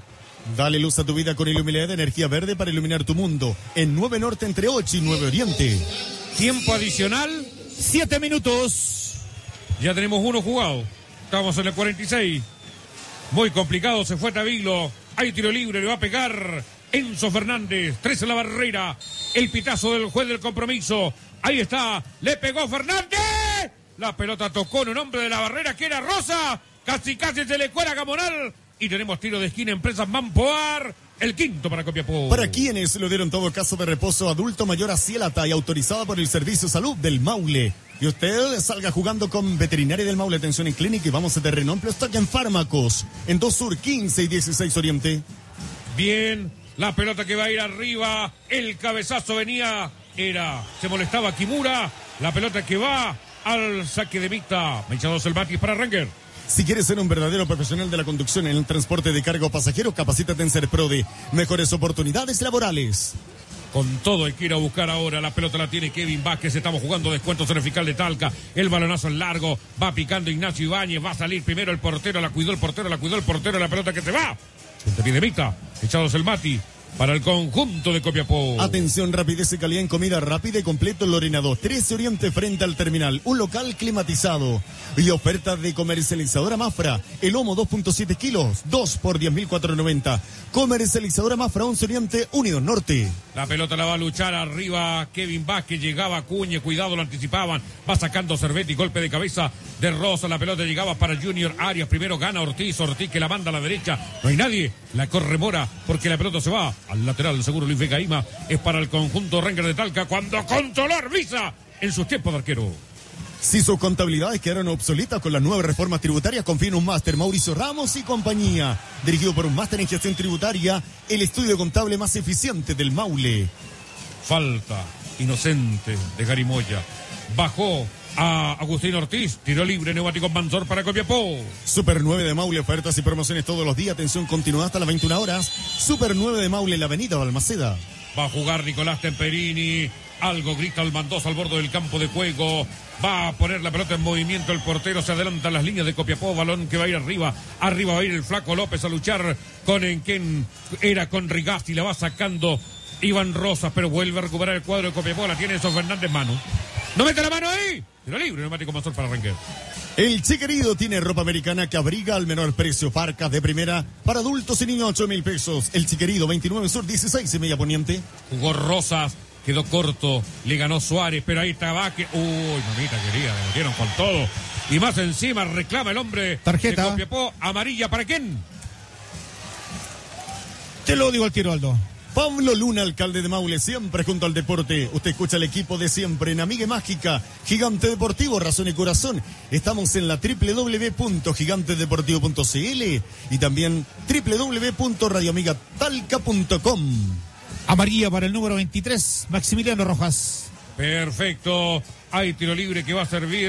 Speaker 2: Dale luz a tu vida con Iluminidad de energía verde para iluminar tu mundo. En nueve Norte entre ocho y nueve Oriente.
Speaker 1: Tiempo adicional.
Speaker 4: Siete minutos.
Speaker 1: Ya tenemos uno jugado. Estamos en el cuarenta y seis. Muy complicado, se fue Tavilo. Hay tiro libre, le va a pegar Enzo Fernández. Tres en la barrera. El pitazo del juez del compromiso. Ahí está, le pegó Fernández. La pelota tocó en un hombre de la barrera que era Rosa. Casi casi se le cuela a Gamonal. Y tenemos tiro de esquina, Empresas Mampoar. El quinto para Copiapó.
Speaker 2: Para quienes lo dieron todo caso de reposo adulto mayor a Cielata y autorizada por el Servicio de Salud del Maule. Y usted salga jugando con Veterinaria del Maule. Atención en clínica y vamos a terreno amplio. Stock en fármacos. En dos Sur, quince y dieciséis Oriente.
Speaker 1: Bien, la pelota que va a ir arriba. El cabezazo venía. Era, se molestaba Kimura. La pelota que va al saque de mixta. Menchados el Batis para Ranger.
Speaker 2: Si quieres ser un verdadero profesional de la conducción en el transporte de carga o pasajero, capacítate en Serprode. Mejores oportunidades laborales.
Speaker 1: Con todo hay que ir a buscar ahora. La pelota la tiene Kevin Vázquez. Estamos jugando descuentos en el fiscal de Talca. El balonazo en largo. Va picando Ignacio Ibáñez. Va a salir primero el portero. La cuidó el portero. La cuidó el portero. La pelota que se va. Punta pie de mixta. Echados el Mati. Para el conjunto de Copiapó.
Speaker 2: Atención, rapidez y calidad en comida rápida y completo Lorena dos. trece Oriente frente al terminal. Un local climatizado. Y oferta de comercializadora Mafra. El lomo dos punto siete kilos. dos por diez mil cuatrocientos noventa. Comercializadora Mafra once Oriente Unidos Norte.
Speaker 1: La pelota la va a luchar arriba. Kevin Vázquez llegaba a Cuñe. Cuidado, lo anticipaban. Va sacando Cervetti. Golpe de cabeza de Rosa. La pelota llegaba para Junior Arias. Primero gana Ortiz. Ortiz que la manda a la derecha. No hay nadie. La corre Mora porque la pelota se va al lateral. Seguro Luis Vegaima. Es para el conjunto Ranger de Talca cuando controló Arbiza en sus tiempos de arquero.
Speaker 2: Si sus contabilidades quedaron obsoletas con las nuevas reformas tributarias, confía en un máster Mauricio Ramos y compañía. Dirigido por un máster en gestión tributaria, el estudio contable más eficiente del Maule.
Speaker 1: Falta inocente de Gary Moya. Bajó a Agustín Ortiz. Tiro libre, Neumáticos Mansor para Copiapó.
Speaker 2: Super nueve de Maule, ofertas y promociones todos los días. Atención continuada hasta las veintiuna horas. Super nueve de Maule, la avenida Balmaceda.
Speaker 1: Va a jugar Nicolás Temperini. Algo grita el Mendoza al borde del campo de juego. Va a poner la pelota en movimiento el portero. Se adelantan las líneas de Copiapó. Balón que va a ir arriba. Arriba va a ir el flaco López a luchar con en quien era con Rigasti. La va sacando Iván Rosas, pero vuelve a recuperar el cuadro de Copiapó. La tiene Enzo Fernández, mano. ¡No mete la mano ahí! Tiro libre, Neumático Mansor para Ranger.
Speaker 2: El Chiquerido tiene ropa americana que abriga al menor precio. Parcas de primera para adultos y niños, ocho mil pesos. El Chiquerido, veintinueve Sur, dieciséis y media Poniente.
Speaker 1: Jugó Rosas. Quedó corto, le ganó Suárez, pero ahí está Vázquez. Uy, mamita querida, le metieron con todo. Y más encima reclama el hombre
Speaker 4: tarjeta
Speaker 1: de Copiapó. Amarilla, ¿para quién?
Speaker 4: Te lo digo al tiro, Aldo.
Speaker 2: Pablo Luna, alcalde de Maule, siempre junto al deporte. Usted escucha al equipo de siempre en Amiga Mágica, Gigante Deportivo, Razón y Corazón. Estamos en la doble u doble u doble u punto gigante deportivo punto c l y también doble u doble u doble u punto radio amiga talca punto com.
Speaker 4: Amarilla para el número veintitrés, Maximiliano Rojas.
Speaker 1: Perfecto. Hay tiro libre que va a servir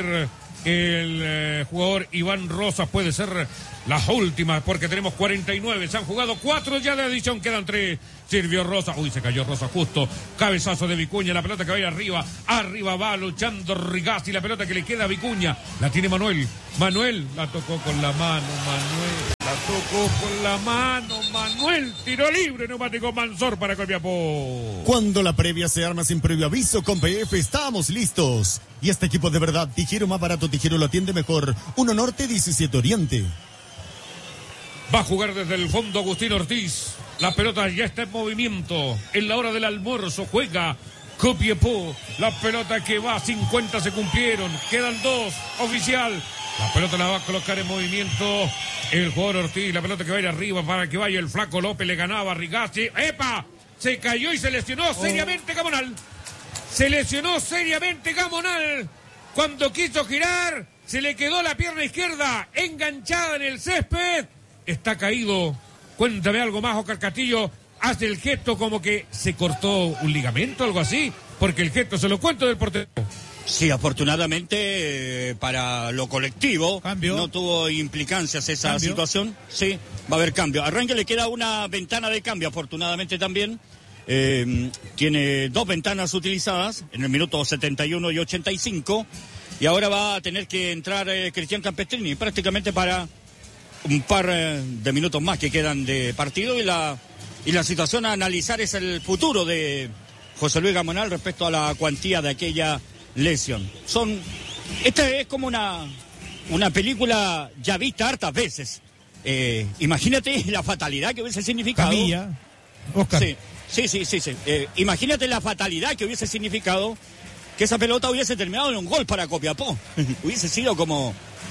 Speaker 1: el eh, jugador Iván Rosas. Puede ser las últimas porque tenemos cuarenta y nueve. Se han jugado cuatro ya de adición. Quedan tres. Sirvió Rosa. Uy, se cayó Rosa justo. Cabezazo de Vicuña. La pelota que va a ir arriba. Arriba va luchando Rigazzi. La pelota que le queda a Vicuña. La tiene Manuel. Manuel la tocó con la mano. Manuel la tocó con la mano. Manuel. Tiro libre. Neumático Mansor para Copiapó.
Speaker 2: Cuando la previa se arma sin previo aviso, con P F estamos listos. Y este equipo de verdad, Tijero más barato, Tijero lo atiende mejor. uno Norte, diecisiete Oriente.
Speaker 1: Va a jugar desde el fondo Agustín Ortiz. La pelota ya está en movimiento. En la hora del almuerzo juega Copiapó. La pelota que va, cincuenta se cumplieron. Quedan dos, oficial. La pelota la va a colocar en movimiento el jugador Ortiz. La pelota que va a ir arriba para que vaya el flaco López. Le ganaba a Rigazzi. ¡Epa! Se cayó y se lesionó seriamente Gamonal. Se lesionó seriamente Gamonal. Cuando quiso girar, se le quedó la pierna izquierda enganchada en el césped. Está caído. Cuéntame algo más, Oscar Castillo. Hace el gesto como que se cortó un ligamento, algo así. Porque el gesto se lo cuento del portero.
Speaker 7: Sí, afortunadamente eh, para lo colectivo
Speaker 4: cambio.
Speaker 7: No tuvo implicancias esa
Speaker 4: Cambio.
Speaker 7: situación. Sí, va a haber cambio. A Rangel le queda una ventana de cambio, afortunadamente también. Eh, tiene dos ventanas utilizadas en el minuto setenta y uno y ochenta y cinco. Y ahora va a tener que entrar eh, Cristian Campestrini prácticamente para un par eh, de minutos más que quedan de partido. Y la, y la situación a analizar es el futuro de José Luis Gamonal respecto a la cuantía de aquella lesión. Son, esta es como una, una película ya vista hartas veces. Eh, imagínate la fatalidad que hubiese significado.
Speaker 4: Camilla, Oscar.
Speaker 7: Sí, sí, sí, sí. sí. Eh, imagínate la fatalidad que hubiese significado que esa pelota hubiese terminado en un gol para Copiapó. Hubiese sido como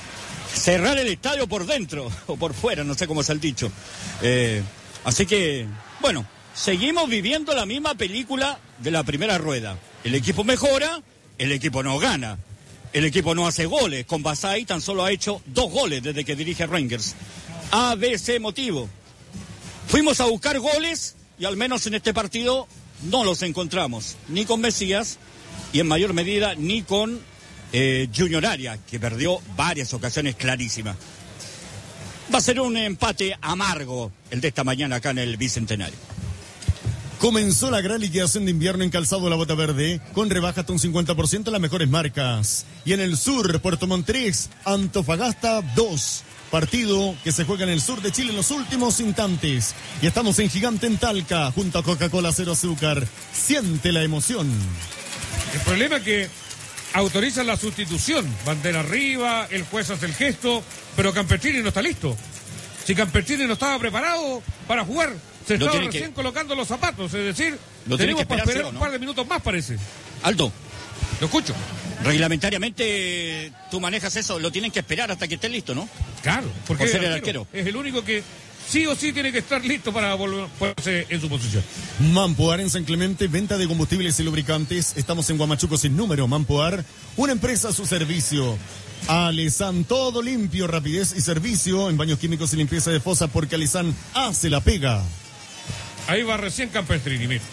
Speaker 7: cerrar el estadio por dentro o por fuera, no sé cómo es el dicho. Eh, así que, bueno, seguimos viviendo la misma película de la primera rueda. El equipo mejora, el equipo no gana, el equipo no hace goles. Con Basay tan solo ha hecho dos goles desde que dirige Rangers. A B C motivo. Fuimos a buscar goles y al menos en este partido no los encontramos. Ni con Mesías y en mayor medida ni con eh, Junior Arias, que perdió varias ocasiones clarísimas. Va a ser un empate amargo el de esta mañana acá en el Bicentenario.
Speaker 2: Comenzó la gran liquidación de invierno en Calzado La Bota Verde, con rebaja hasta un cincuenta por ciento en las mejores marcas. Y en el sur, Puerto Montt tres, Antofagasta dos. Partido que se juega en el sur de Chile en los últimos instantes. Y estamos en Gigante en Talca, junto a Coca-Cola Cero Azúcar. Siente la emoción.
Speaker 1: El problema es que autorizan la sustitución. Bandera arriba, el juez hace el gesto, pero Campestrini no está listo. Si Campestrini no estaba preparado para jugar, se
Speaker 7: Lo
Speaker 1: estaba
Speaker 7: tienen
Speaker 1: recién
Speaker 7: que-
Speaker 1: colocando los zapatos. Es decir,
Speaker 7: Lo tienen
Speaker 1: tenemos
Speaker 7: que
Speaker 1: para
Speaker 7: esperar,
Speaker 1: esperar
Speaker 7: ¿no?
Speaker 1: un par de minutos más, parece.
Speaker 7: Alto,
Speaker 1: Lo escucho.
Speaker 7: reglamentariamente tú manejas eso, lo tienen que esperar hasta que esté listo, ¿no?
Speaker 1: Claro, porque
Speaker 7: Por
Speaker 1: es
Speaker 7: ser
Speaker 1: el
Speaker 7: el
Speaker 1: arquero.
Speaker 7: arquero.
Speaker 1: Es el único que sí o sí tiene que estar listo para volver ponerse en su posición.
Speaker 2: Mampoar en San Clemente, venta de combustibles y lubricantes. Estamos en Guamachuco sin número. Mampoar, una empresa a su servicio. Alesan, todo limpio, rapidez y servicio en baños químicos y limpieza de fosa, porque Alesan hace la pega.
Speaker 1: Ahí va recién Campestrini, mira.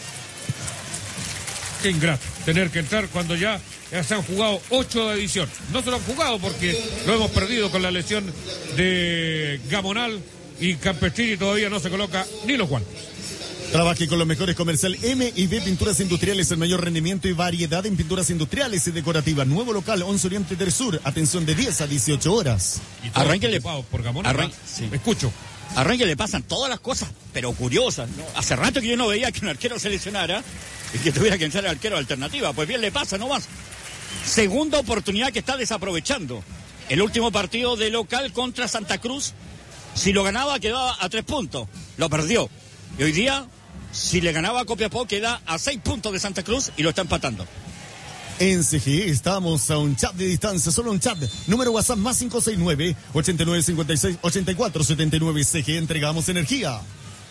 Speaker 1: Qué ingrato tener que entrar cuando ya, ya se han jugado ocho de edición. No se lo han jugado porque lo hemos perdido con la lesión de Gamonal y Campestrini todavía no se coloca ni los guantes.
Speaker 2: Trabaje con los mejores comercial M y B Pinturas Industriales, el mayor rendimiento y variedad en pinturas industriales y decorativas. Nuevo local, once Oriente del Sur. Atención de diez a dieciocho horas.
Speaker 1: Y todos
Speaker 7: Arránquele.
Speaker 1: preocupados por Gamonal.
Speaker 7: Arran-
Speaker 1: ¿ah?
Speaker 7: sí.
Speaker 1: Escucho.
Speaker 7: A Rangel le pasan todas las cosas, pero curiosas, ¿no? Hace rato que yo no veía que un arquero se lesionara y que tuviera que entrar arquero alternativa. Pues bien le pasa nomás. Segunda oportunidad que está desaprovechando. El último partido de local contra Santa Cruz, si lo ganaba quedaba a tres puntos. Lo perdió. Y hoy día, si le ganaba a Copiapó, queda a seis puntos de Santa Cruz y lo está empatando.
Speaker 2: En C G E estamos a un chat de distancia, solo un chat. Número WhatsApp más cinco seis nueve, ochenta y nueve cincuenta y seis, ochenta y cuatro setenta y nueve. C G E, entregamos energía.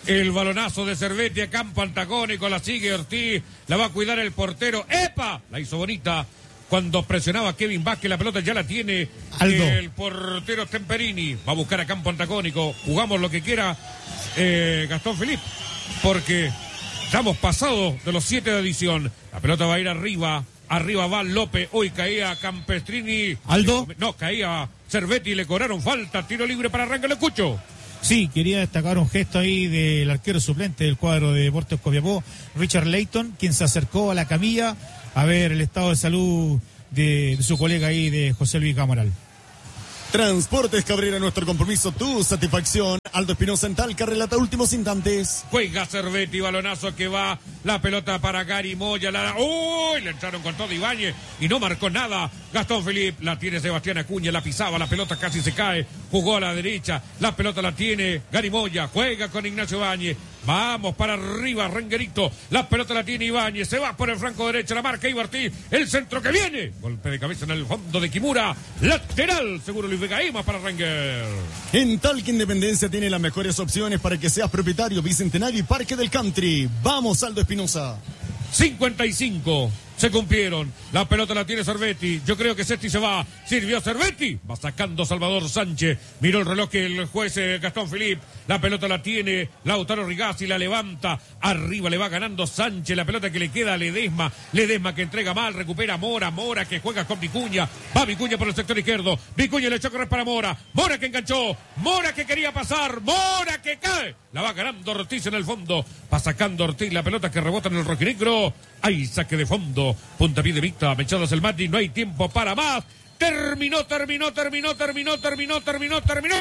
Speaker 1: El balonazo de Cervetti a campo antagónico, la sigue Ortiz, la va a cuidar el portero. ¡Epa! La hizo bonita cuando presionaba Kevin Vázquez, la pelota ya la tiene
Speaker 4: Aldo.
Speaker 1: El portero Temperini. Va a buscar a campo antagónico, jugamos lo que quiera eh, Gastón Felipe, porque ya hemos pasado de los siete de adición. La pelota va a ir arriba, arriba va López, hoy caía Campestrini.
Speaker 4: Aldo.
Speaker 1: No, caía Cervetti, le cobraron falta, tiro libre para Rangel Escucho.
Speaker 4: Sí, quería destacar un gesto ahí del arquero suplente del cuadro de Deportes Copiapó, Richard Layton, quien se acercó a la camilla a ver el estado de salud de, de su colega ahí, de José Luis Camaral.
Speaker 2: Transportes Cabrera, nuestro compromiso, tu satisfacción. Aldo Espinosa en Talca relata últimos instantes.
Speaker 1: Juega Cervetti, balonazo que va, la pelota para Gary Moya, la... ¡Uy! Le entraron con todo Ibáñez y no marcó nada. Gastón Felipe, la tiene Sebastián Acuña, la pisaba, la pelota casi se cae, jugó a la derecha, la pelota la tiene Gary Moya, juega con Ignacio Ibáñez. Vamos para arriba, Renguerito, la pelota la tiene Ibáñez, se va por el flanco derecho, la marca Ibartí, el centro que viene, golpe de cabeza en el fondo de Kimura, lateral, seguro Luis Vega, más para Ranger.
Speaker 2: En Talca Independencia tiene las mejores opciones para que seas propietario, Bicentenario y Parque del Country. Vamos, Aldo Espinosa.
Speaker 1: cincuenta y cinco se cumplieron, la pelota la tiene Cervetti, yo creo que Sesti se va, sirvió Cervetti, va sacando Salvador Sánchez, miró el reloj que el juez eh, Gastón Felipe, la pelota la tiene Lautaro Rigazzi, la levanta, arriba le va ganando Sánchez, la pelota que le queda a Ledesma, Ledesma que entrega mal, recupera Mora, Mora que juega con Vicuña, va Vicuña por el sector izquierdo, Vicuña le echó a correr para Mora, Mora que enganchó, Mora que quería pasar, Mora que cae, la va ganando Ortiz en el fondo, va sacando Ortiz la pelota que rebota en el rojinegro, hay saque de fondo, puntapié de Víctor, Mechados el Mati, no hay tiempo para más, terminó, terminó, terminó, terminó, terminó, terminó, terminó,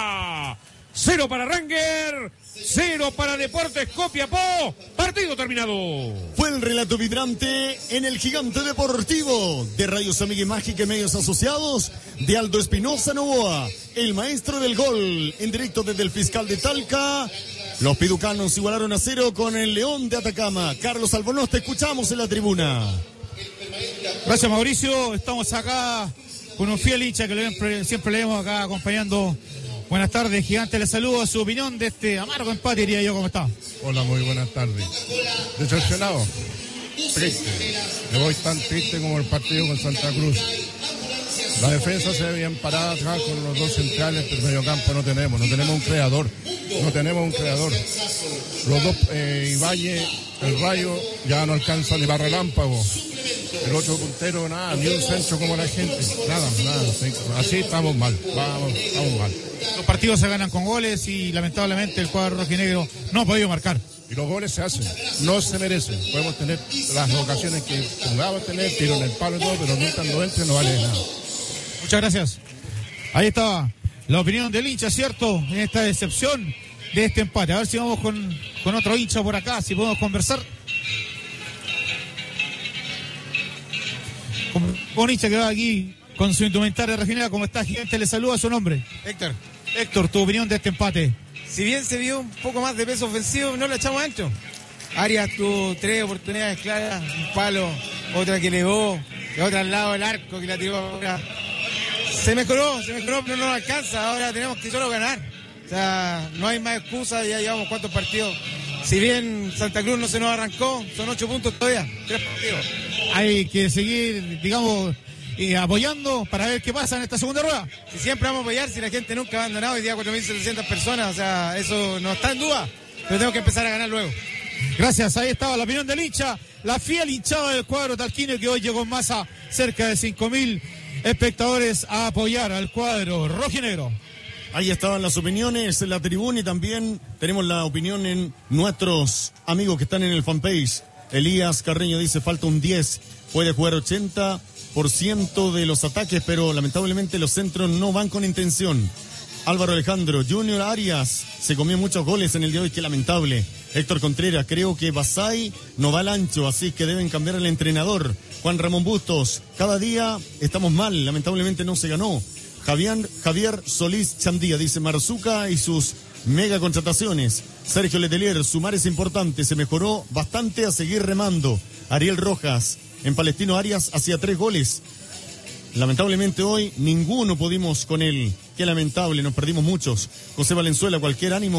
Speaker 1: cero para Ranger, cero para Deportes Copiapó, partido terminado.
Speaker 2: Fue el relato vibrante en el Gigante Deportivo de Radios Amiga y Mágica y Medios Asociados de Aldo Espinosa Novoa, el maestro del gol, en directo desde el Fiscal de Talca. Los piducanos igualaron a cero con el León de Atacama. Carlos Albornoz, te escuchamos en la tribuna.
Speaker 4: Gracias, Mauricio. Estamos acá con un fiel hincha que siempre, siempre le vemos acá acompañando. Buenas tardes, Gigante. Le saludo a su opinión de este amargo empate, diría yo. ¿Cómo está?
Speaker 8: Hola, muy buenas tardes. Decepcionado. Triste. Me voy tan triste como el partido con Santa Cruz. La defensa se ve bien parada acá con los dos centrales, pero el mediocampo no tenemos. No tenemos un creador. No tenemos un creador. Los dos, eh, Ibáñez, el Rayo, ya no alcanza ni para relámpago. El otro puntero, nada, ni un centro como la gente. Nada, nada. Así estamos mal. Vamos, estamos mal.
Speaker 4: Los partidos se ganan con goles y lamentablemente el cuadro rojinegro no ha podido marcar.
Speaker 8: Y los goles se hacen, no se merecen. Podemos tener las ocasiones que pongamos tener, tiro en el palo y todo, pero nunca no entre, no vale nada.
Speaker 4: Muchas gracias. Ahí estaba la opinión del hincha, ¿cierto? En esta decepción de este empate. A ver si vamos con, con otro hincha por acá, si podemos conversar. Con un hincha que va aquí con su indumentaria regional. ¿Cómo está, Gigante? Le saluda, su nombre.
Speaker 9: Héctor.
Speaker 4: Héctor, tu opinión de este empate.
Speaker 9: Si bien se vio un poco más de peso ofensivo, no lo echamos adentro. Arias tuvo tres oportunidades claras, un palo, otra que elevó, y otra al lado del arco que la tiró ahora. Se mejoró, se mejoró, pero no nos alcanza. Ahora tenemos que solo ganar. O sea, no hay más excusas, ya llevamos cuántos partidos. Si bien Santa Cruz no se nos arrancó, son ocho puntos todavía, tres partidos.
Speaker 4: Hay que seguir, digamos, eh, apoyando para ver qué pasa en esta segunda rueda.
Speaker 9: Si siempre vamos a apoyar, si la gente nunca ha abandonado, hoy día cuatro mil setecientas personas, o sea, eso no está en duda, pero tenemos que empezar a ganar luego.
Speaker 4: Gracias, ahí estaba la opinión del hincha, la fiel hinchada del cuadro talquino que hoy llegó en masa, cerca de cinco mil espectadores a apoyar al cuadro rojinegro.
Speaker 2: Ahí estaban las opiniones en la tribuna y también tenemos la opinión en nuestros amigos que están en el fanpage. Elías Carreño dice falta un diez, puede jugar ochenta por ciento de los ataques, pero lamentablemente los centros no van con intención. Álvaro Alejandro, Junior Arias se comió muchos goles en el día de hoy, qué lamentable. Héctor Contreras, creo que Basay no va al ancho, así que deben cambiar al entrenador. Juan Ramón Bustos, cada día estamos mal, lamentablemente no se ganó. Javier, Javier Solís Chandía dice Marzuca y sus mega contrataciones. Sergio Letelier, sumar es importante, se mejoró bastante, a seguir remando. Ariel Rojas, en Palestino Arias hacía tres goles. Lamentablemente hoy ninguno pudimos con él. Qué lamentable, nos perdimos muchos. José Valenzuela, cualquier ánimo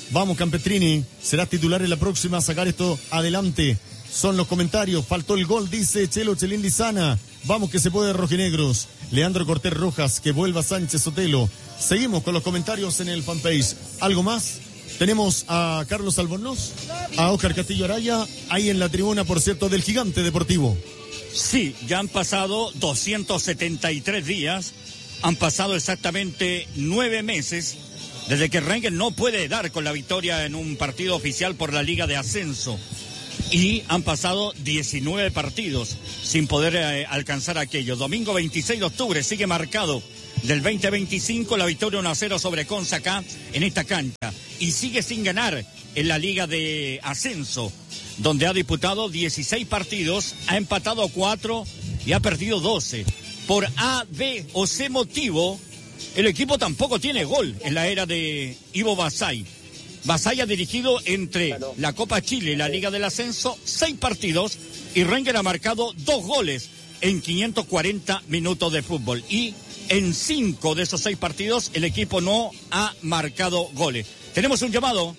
Speaker 2: Vamos, Campestrini, serás titular en la próxima a sacar esto adelante. Son los comentarios. Faltó el gol, dice Chelo Chelín Lizana. Vamos que se puede, rojinegros. Leandro Cortés Rojas, que vuelva Sánchez Sotelo. Seguimos con los comentarios en el fanpage. ¿Algo más? Tenemos a Carlos Albornoz, a Óscar Castillo Araya, ahí en la tribuna, por cierto, del Gigante Deportivo.
Speaker 7: Sí, ya han pasado doscientos setenta y tres días, han pasado exactamente nueve meses desde que Rangers no puede dar con la victoria en un partido oficial por la Liga de Ascenso. Y han pasado diecinueve partidos sin poder eh, alcanzar aquello. Domingo veintiséis de octubre sigue marcado del veinte veinticinco la victoria uno a cero sobre Conza acá en esta cancha. Y sigue sin ganar en la Liga de Ascenso, donde ha disputado dieciséis partidos, ha empatado cuatro y ha perdido doce. Por A, B o C motivo, el equipo tampoco tiene gol en la era de Ivo Basay. Basay ha dirigido entre la Copa Chile y la Liga del Ascenso seis partidos y Rangers ha marcado dos goles en quinientos cuarenta minutos de fútbol. Y en cinco de esos seis partidos el equipo no ha marcado goles. Tenemos un llamado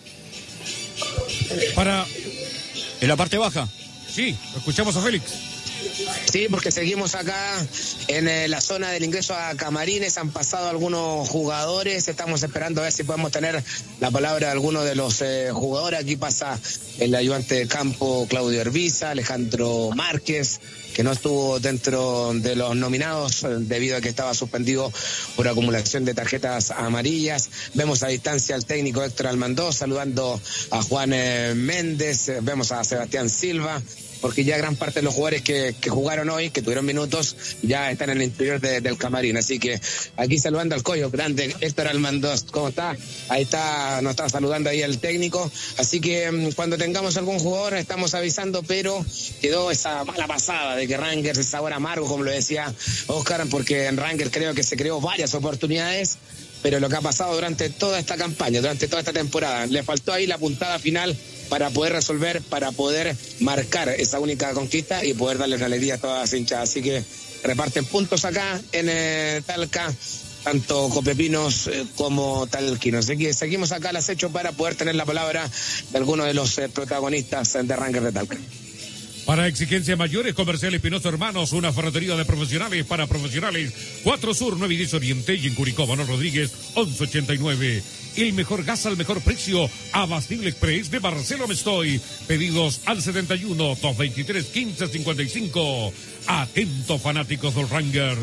Speaker 1: para...
Speaker 7: en la parte baja.
Speaker 1: Sí, escuchamos a Félix.
Speaker 6: Sí, porque seguimos acá en eh, la zona del ingreso a camarines. Han pasado algunos jugadores. Estamos esperando a ver si podemos tener la palabra de alguno de los eh, jugadores. Aquí pasa el ayudante de campo Claudio Herbiza, Alejandro Márquez, que no estuvo dentro de los nominados debido a que estaba suspendido por acumulación de tarjetas amarillas. Vemos a distancia al técnico Héctor Almandós saludando a Juan eh, Méndez. Vemos a Sebastián Silva, porque ya gran parte de los jugadores que, que jugaron hoy, que tuvieron minutos, ya están en el interior de, del camarín. Así que aquí saludando al Coyo, grande Héctor Almandós. ¿Cómo está? Ahí está, nos está saludando ahí el técnico. Así que cuando tengamos algún jugador estamos avisando, pero quedó esa mala pasada de que Rangers, el sabor amargo, como lo decía Óscar, porque en Rangers creo que se creó varias oportunidades, pero lo que ha pasado durante toda esta campaña, durante toda esta temporada, le faltó ahí la puntada final para poder resolver, para poder marcar esa única conquista y poder darle una alegría a todas las hinchas. Así que reparten puntos acá en eh, Talca, tanto Copepinos eh, como Talquinos. Así que seguimos acá al acecho para poder tener la palabra de algunos de los eh, protagonistas de Rangers de Talca.
Speaker 1: Para exigencias mayores, Comercial Espinosa Hermanos, una ferretería de profesionales para profesionales. cuatro Sur, nueve y diez Oriente, y en Curicó, Manuel Rodríguez, once ochenta y nueve. El mejor gas al mejor precio, Abastible Express de Marcelo Mestoy. Pedidos al setenta y uno, dos veintitrés, quince cincuenta y cinco. Atentos fanáticos de los Rangers.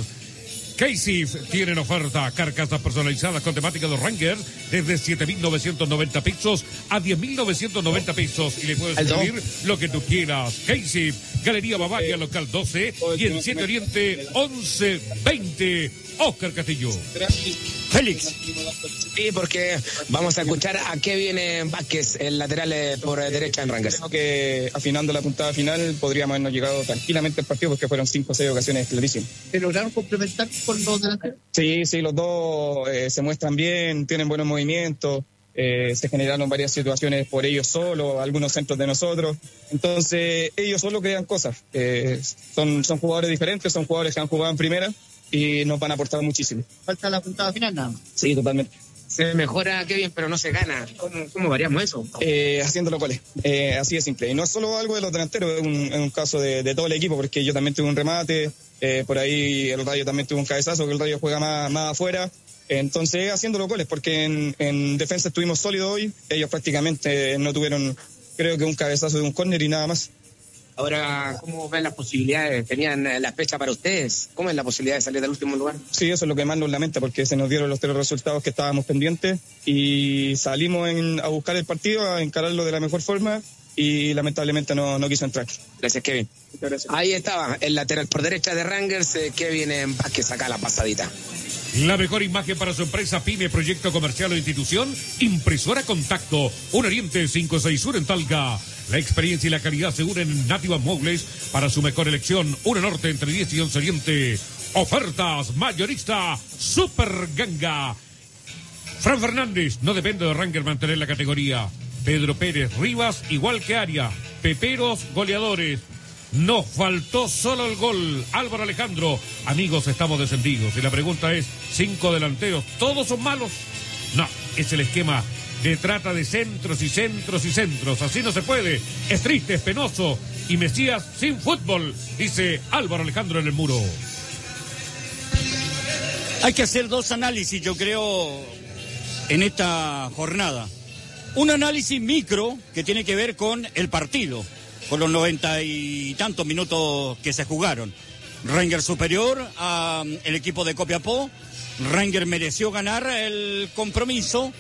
Speaker 1: K-Sif tienen oferta, carcasas personalizadas con temática de Rangers desde siete mil novecientos noventa pesos a diez mil novecientos noventa pesos y le puedes pedir lo que tú quieras. K-Sif, Galería Bavaria, local doce y en siete Oriente once veinte. Óscar Castillo.
Speaker 6: Félix. Sí, porque vamos a escuchar a Kevin Vázquez, el lateral por derecha en Rangers.
Speaker 10: Creo que afinando la puntada final podríamos habernos llegado tranquilamente al partido porque fueron cinco o seis ocasiones clarísimas.
Speaker 11: ¿Se lograron complementar con los delanteros?
Speaker 10: Sí, sí, los dos eh, se muestran bien, tienen buenos movimientos. Eh, se generaron varias situaciones por ellos solos, algunos centros de nosotros. Entonces, ellos solo crean cosas. Eh, son, son jugadores diferentes, son jugadores que han jugado en primera y nos van a aportar muchísimo.
Speaker 11: Falta la puntada final nada más.
Speaker 10: Sí, totalmente.
Speaker 6: Se mejora Kevin, pero no se gana. ¿Cómo, cómo variamos eso?
Speaker 10: Eh, haciendo los goles. Eh, así de simple. Y no es solo algo de los delanteros, es un, es un caso de, de todo el equipo, porque yo también tuve un remate, eh, por ahí el Rayo también tuvo un cabezazo, que el Rayo juega más, más afuera. Entonces, haciendo los goles, porque en, en defensa estuvimos sólidos hoy, ellos prácticamente no tuvieron, creo que un cabezazo de un córner y nada más.
Speaker 6: Ahora, ¿cómo ven las posibilidades? ¿Tenían la fecha para ustedes? ¿Cómo es la posibilidad de salir del último lugar?
Speaker 10: Sí, eso es lo que más nos lamenta, porque se nos dieron los tres resultados que estábamos pendientes y salimos en, a buscar el partido, a encararlo de la mejor forma y lamentablemente no, no quiso entrar.
Speaker 6: Gracias, Kevin.
Speaker 10: Muchas gracias.
Speaker 6: Ahí estaba, el lateral por derecha de Rangers, eh, Kevin Vázquez, saca la pasadita.
Speaker 1: La mejor imagen para su empresa, pyme, proyecto comercial o institución, Impresora Contacto, Un Oriente cinco seis Sur en Talca. La experiencia y la calidad se unen en Nativa Muebles para su mejor elección. Uno Norte entre diez y once Oriente. Ofertas mayorista Super Ganga. Fran Fernández, no depende de Rangers mantener la categoría. Pedro Pérez Rivas, igual que Aria. Peperos, goleadores. Nos faltó solo el gol. Álvaro Alejandro. Amigos, estamos descendidos. Y la pregunta es, ¿cinco delanteros, todos son malos? No, es el esquema de trata de centros y centros y centros. Así no se puede. Es triste, es penoso. Y Mesías sin fútbol, dice Álvaro Alejandro en el muro.
Speaker 7: Hay que hacer dos análisis, yo creo, en esta jornada. Un análisis micro que tiene que ver con el partido, con los noventa y tantos minutos que se jugaron. Rangers superior al equipo de Copiapó. Rangers mereció ganar el compromiso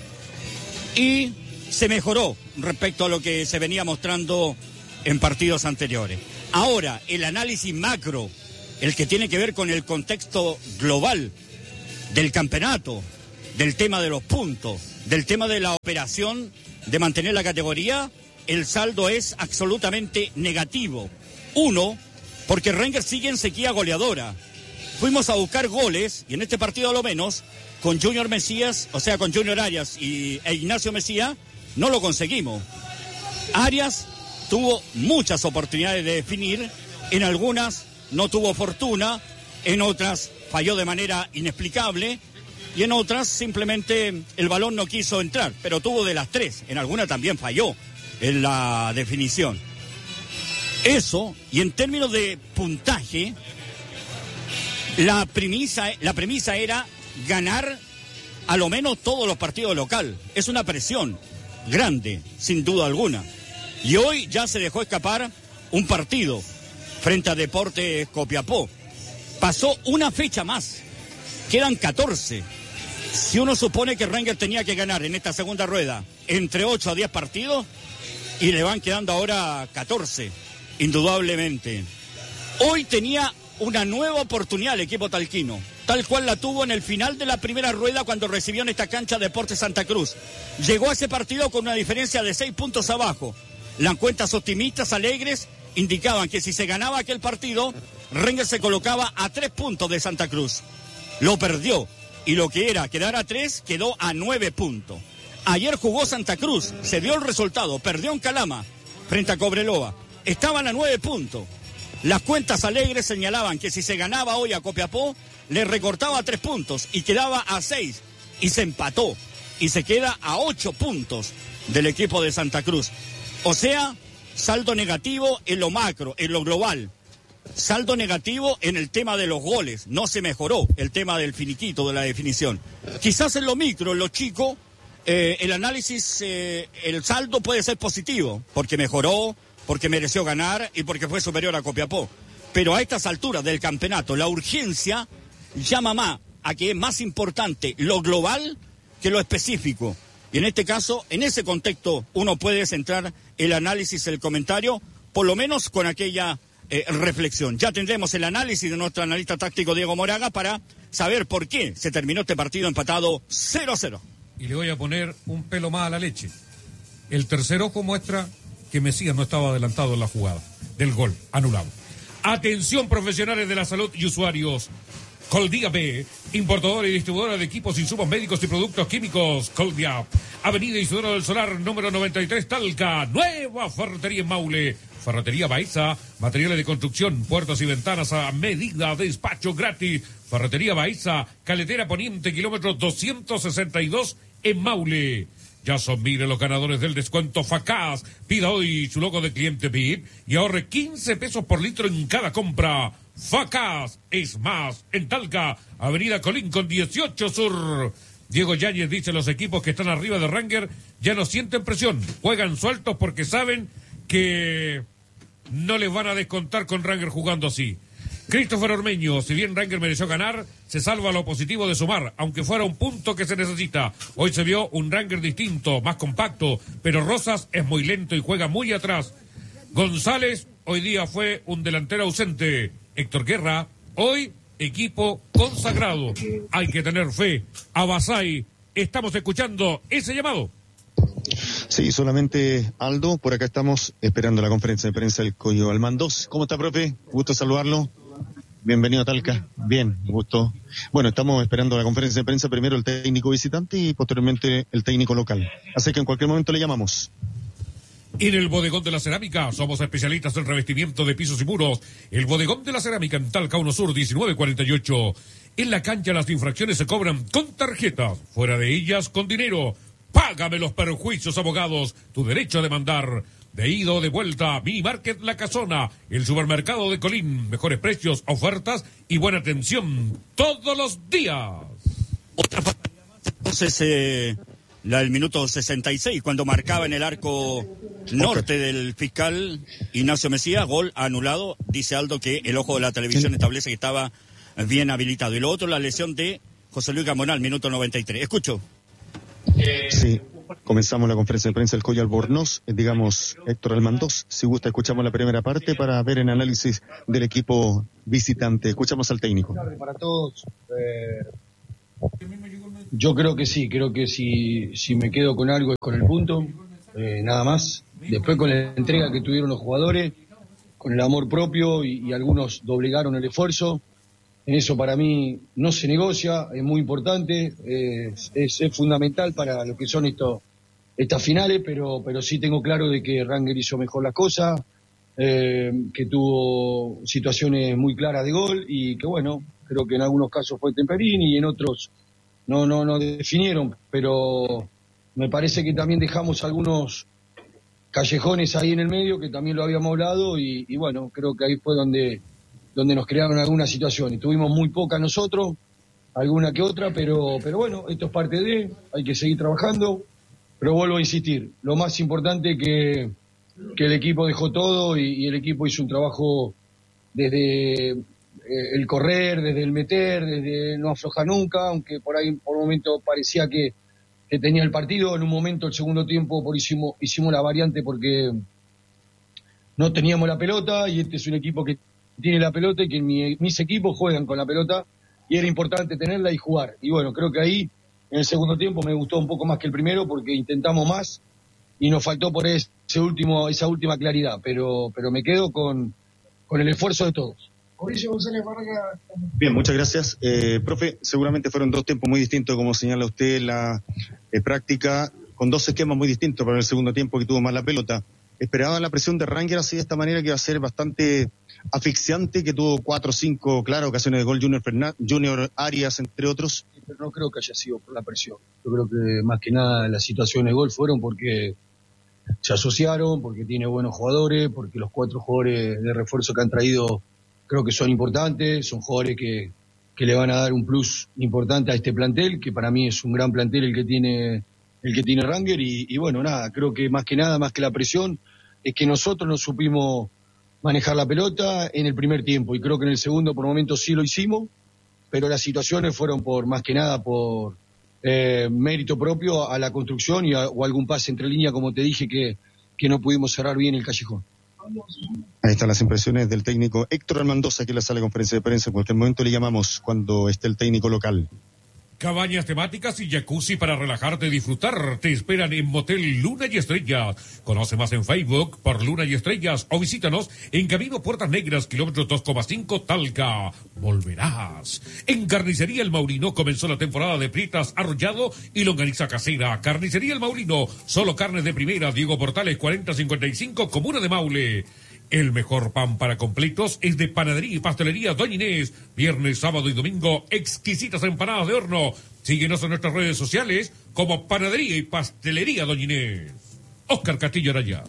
Speaker 7: y se mejoró respecto a lo que se venía mostrando en partidos anteriores. Ahora, el análisis macro, el que tiene que ver con el contexto global del campeonato, del tema de los puntos, del tema de la operación de mantener la categoría, el saldo es absolutamente negativo. Uno, porque Rangers sigue en sequía goleadora. Fuimos a buscar goles, y en este partido a lo menos, con Junior Mesías, o sea, con Junior Arias y, e Ignacio Mesías, no lo conseguimos. Arias tuvo muchas oportunidades de definir, en algunas no tuvo fortuna, en otras falló de manera inexplicable, y en otras simplemente el balón no quiso entrar, pero tuvo de las tres, en alguna también falló en la definición. Eso, y en términos de puntaje, la premisa, la premisa era ganar a lo menos todos los partidos local. Es una presión grande, sin duda alguna. Y hoy ya se dejó escapar un partido frente a Deportes Copiapó. Pasó una fecha más, quedan catorce. Si uno supone que Rangers tenía que ganar en esta segunda rueda entre ocho a diez partidos, y le van quedando ahora catorce, indudablemente. Hoy tenía una nueva oportunidad el equipo talquino, tal cual la tuvo en el final de la primera rueda cuando recibió en esta cancha Deportes Santa Cruz. Llegó a ese partido con una diferencia de seis puntos abajo. Las cuentas optimistas, alegres, indicaban que si se ganaba aquel partido, Rangers se colocaba a tres puntos de Santa Cruz. Lo perdió, y lo que era quedar a tres, quedó a nueve puntos. Ayer jugó Santa Cruz, se dio el resultado, perdió en Calama frente a Cobreloa. Estaban a nueve puntos. Las cuentas alegres señalaban que si se ganaba hoy a Copiapó, le recortaba tres puntos y quedaba a seis. Y se empató. Y se queda a ocho puntos del equipo de Santa Cruz. O sea, saldo negativo en lo macro, en lo global. Saldo negativo en el tema de los goles. No se mejoró el tema del finiquito, de la definición. Quizás en lo micro, en lo chico, eh, el análisis, eh, el saldo puede ser positivo, porque mejoró, porque mereció ganar y porque fue superior a Copiapó. Pero a estas alturas del campeonato, la urgencia llama más a que es más importante lo global que lo específico. Y en este caso, en ese contexto, uno puede centrar el análisis, el comentario, por lo menos con aquella eh, reflexión. Ya tendremos el análisis de nuestro analista táctico Diego Moraga para saber por qué se terminó este partido empatado cero a cero.
Speaker 1: Y le voy a poner un pelo más a la leche. El tercer ojo muestra que Mesías no estaba adelantado en la jugada del gol anulado. Atención, profesionales de la salud y usuarios. Coldiap, importadora y distribuidora de equipos, insumos médicos y productos químicos. Coldiap, Avenida Isidoro del Solar, número noventa y tres, Talca. Nueva ferretería en Maule. Ferretería Baeza, materiales de construcción, puertas y ventanas a medida, despacho gratis. Ferretería Baeza, Caletera Poniente, kilómetro doscientos sesenta y dos en Maule. Ya son miles los ganadores del descuento Facaz. Pida hoy su logo de cliente V I P y ahorre quince pesos por litro en cada compra. Facaz es más en Talca, Avenida Colín con dieciocho Sur. Diego Yáñez dice: los equipos que están arriba de Rangers ya no sienten presión, juegan sueltos porque saben que no les van a descontar con Rangers jugando así. Christopher Ormeño, si bien Rangers mereció ganar, se salva lo positivo de sumar, aunque fuera un punto que se necesita. Hoy se vio un Rangers distinto, más compacto, pero Rosas es muy lento y juega muy atrás. González hoy día fue un delantero ausente. Héctor Guerra, hoy equipo consagrado. Hay que tener fe. A Basay, estamos escuchando ese llamado.
Speaker 2: Sí, solamente Aldo, por acá estamos esperando la conferencia de prensa del Coyo Almandos. ¿Cómo está, profe? Gusto saludarlo. Bienvenido a Talca. Bien, gusto. Bueno, estamos esperando la conferencia de prensa, primero el técnico visitante y posteriormente el técnico local. Así que en cualquier momento le llamamos.
Speaker 1: En el Bodegón de la Cerámica somos especialistas en revestimiento de pisos y muros. El Bodegón de la Cerámica en Talca uno Sur diecinueve cuarenta y ocho. En la cancha las infracciones se cobran con tarjetas, fuera de ellas con dinero. Págame los perjuicios, abogados. Tu derecho a demandar. De ida o de vuelta, Mini Market La Casona, el supermercado de Colín. Mejores precios, ofertas y buena atención todos los días.
Speaker 7: Otra pantalla más, entonces, eh, la del minuto sesenta y seis, cuando marcaba en el arco norte okay. del fiscal Ignacio Mesías, gol anulado. Dice Aldo que el ojo de la televisión sí. establece que estaba bien habilitado. Y lo otro, la lesión de José Luis Gamonal, minuto noventa y tres. Escucho.
Speaker 2: Sí, comenzamos la conferencia de prensa del Coyo Albornoz, eh, digamos, Héctor Almandós. Si gusta, escuchamos la primera parte para ver el análisis del equipo visitante. Escuchamos al técnico.
Speaker 12: Para todos, eh, yo creo que sí, creo que si, si me quedo con algo es con el punto, eh, nada más. Después con la entrega que tuvieron los jugadores, con el amor propio y, y algunos doblegaron el esfuerzo. En eso para mí no se negocia, es muy importante, es, es, es fundamental para lo que son estos, estas finales, pero, pero sí tengo claro de que Ranger hizo mejor las cosas, eh, que tuvo situaciones muy claras de gol y que bueno, creo que en algunos casos fue Temperini y en otros no, no, no definieron, pero me parece que también dejamos algunos callejones ahí en el medio que también lo habíamos hablado y, y bueno, creo que ahí fue donde... donde nos crearon algunas situaciones. Tuvimos muy pocas nosotros, alguna que otra, pero, pero bueno, esto es parte de, hay que seguir trabajando, pero vuelvo a insistir, lo más importante es que, que el equipo dejó todo y, y el equipo hizo un trabajo desde eh, el correr, desde el meter, desde no aflojar nunca, aunque por ahí por un momento parecía que, que tenía el partido, en un momento el segundo tiempo por hicimos, hicimos la variante porque no teníamos la pelota y este es un equipo que tiene la pelota y que mi, mis equipos juegan con la pelota y era importante tenerla y jugar. Y bueno, creo que ahí en el segundo tiempo me gustó un poco más que el primero porque intentamos más y nos faltó por ese último, esa última claridad, pero, pero me quedo con, con el esfuerzo de todos.
Speaker 2: Bien, muchas gracias. Eh, profe, seguramente fueron dos tiempos muy distintos, como señala usted, la eh, práctica, con dos esquemas muy distintos para el segundo tiempo que tuvo más la pelota. Esperaba la presión de Ranger así de esta manera que iba a ser bastante asfixiante, que tuvo cuatro o cinco, claro, ocasiones de gol Junior Fernández, Junior Arias, entre otros.
Speaker 12: Pero no creo que haya sido por la presión. Yo creo que más que nada las situaciones de gol fueron porque se asociaron, porque tiene buenos jugadores, porque los cuatro jugadores de refuerzo que han traído creo que son importantes, son jugadores que, que le van a dar un plus importante a este plantel, que para mí es un gran plantel el que tiene el que tiene Ranger y, y bueno, nada, creo que más que nada, más que la presión, es que nosotros no supimos manejar la pelota en el primer tiempo y creo que en el segundo por momentos sí lo hicimos, pero las situaciones fueron por más que nada por eh, mérito propio a la construcción y a, o algún pase entre líneas, como te dije, que, que no pudimos cerrar bien el callejón.
Speaker 2: Ahí están las impresiones del técnico Héctor Almandoza, que en la sala de conferencia de prensa. En cualquier momento le llamamos cuando esté el técnico local.
Speaker 1: Cabañas temáticas y jacuzzi para relajarte y disfrutar te esperan en Motel Luna y Estrellas. Conoce más en Facebook por Luna y Estrellas o visítanos en Camino Puertas Negras, kilómetro dos coma cinco, Talca. Volverás. En Carnicería El Maurino comenzó la temporada de prietas, arrollado y longaniza casera. Carnicería El Maurino, solo carnes de primera. Diego Portales cuarenta cincuenta y cinco, Comuna de Maule. El mejor pan para completos es de Panadería y Pastelería Doña Inés. Viernes, sábado y domingo, exquisitas empanadas de horno. Síguenos en nuestras redes sociales como Panadería y Pastelería Doña Inés. Óscar Castillo Araya.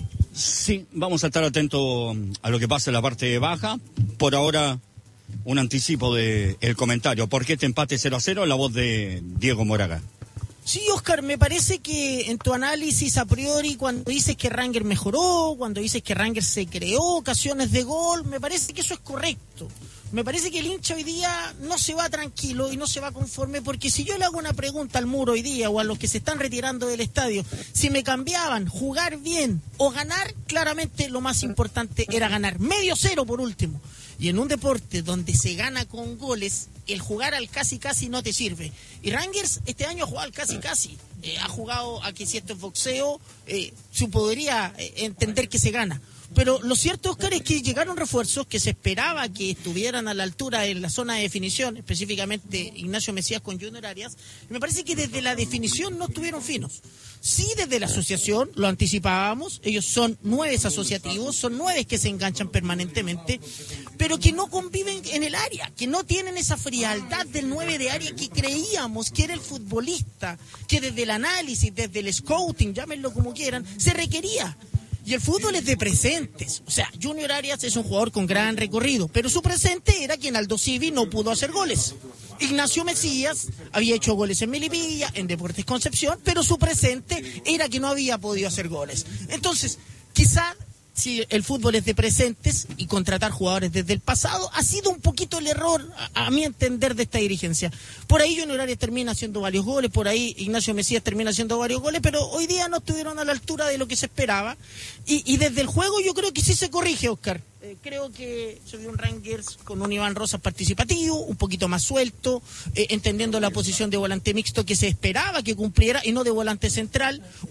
Speaker 7: Sí, vamos a estar atentos a lo que pasa en la parte baja. Por ahora, un anticipo del de comentario. ¿Por qué este empate cero a cero? La voz de Diego Moraga.
Speaker 3: Sí, Oscar, me parece que en tu análisis a priori, cuando dices que Ranger mejoró, cuando dices que Ranger se creó ocasiones de gol, me parece que eso es correcto. Me parece que el hincha hoy día no se va tranquilo y no se va conforme, porque si yo le hago una pregunta al Muro hoy día o a los que se están retirando del estadio, si me cambiaban jugar bien o ganar, claramente lo más importante era ganar. Medio cero por último. Y en un deporte donde se gana con goles, el jugar al casi casi no te sirve. Y Rangers este año ha jugado al casi casi. Eh, ha jugado a que si esto es boxeo, eh, se podría eh, entender que se gana. Pero lo cierto, Oscar, es que llegaron refuerzos que se esperaba que estuvieran a la altura en la zona de definición, específicamente Ignacio Mesías con Junior Arias. Y me parece que desde la definición no estuvieron finos. Sí, desde la asociación, lo anticipábamos, ellos son nueve asociativos, son nueve que se enganchan permanentemente, pero que no conviven en el área, que no tienen esa frialdad del nueve de área que creíamos que era el futbolista, que desde el análisis, desde el scouting, llámenlo como quieran, se requería. Y el fútbol es de presentes. O sea, Junior Arias es un jugador con gran recorrido, pero su presente era que en Aldo Civi no pudo hacer goles. Ignacio Mesías había hecho goles en Melipilla, en Deportes Concepción, pero su presente era que no había podido hacer goles. Entonces, quizá si el fútbol es de presentes y contratar jugadores desde el pasado, ha sido un poquito el error, a, a mi entender, de esta dirigencia. Por ahí Junior Arias termina haciendo varios goles, por ahí Ignacio Mesías termina haciendo varios goles, pero hoy día no estuvieron a la altura de lo que se esperaba. Y, y desde el juego yo creo que sí se corrige, Oscar. Eh, creo que se vio un Rangers con un Iván Rosas participativo, un poquito más suelto, eh, entendiendo la posición de volante mixto que se esperaba que cumpliera y no de volante central.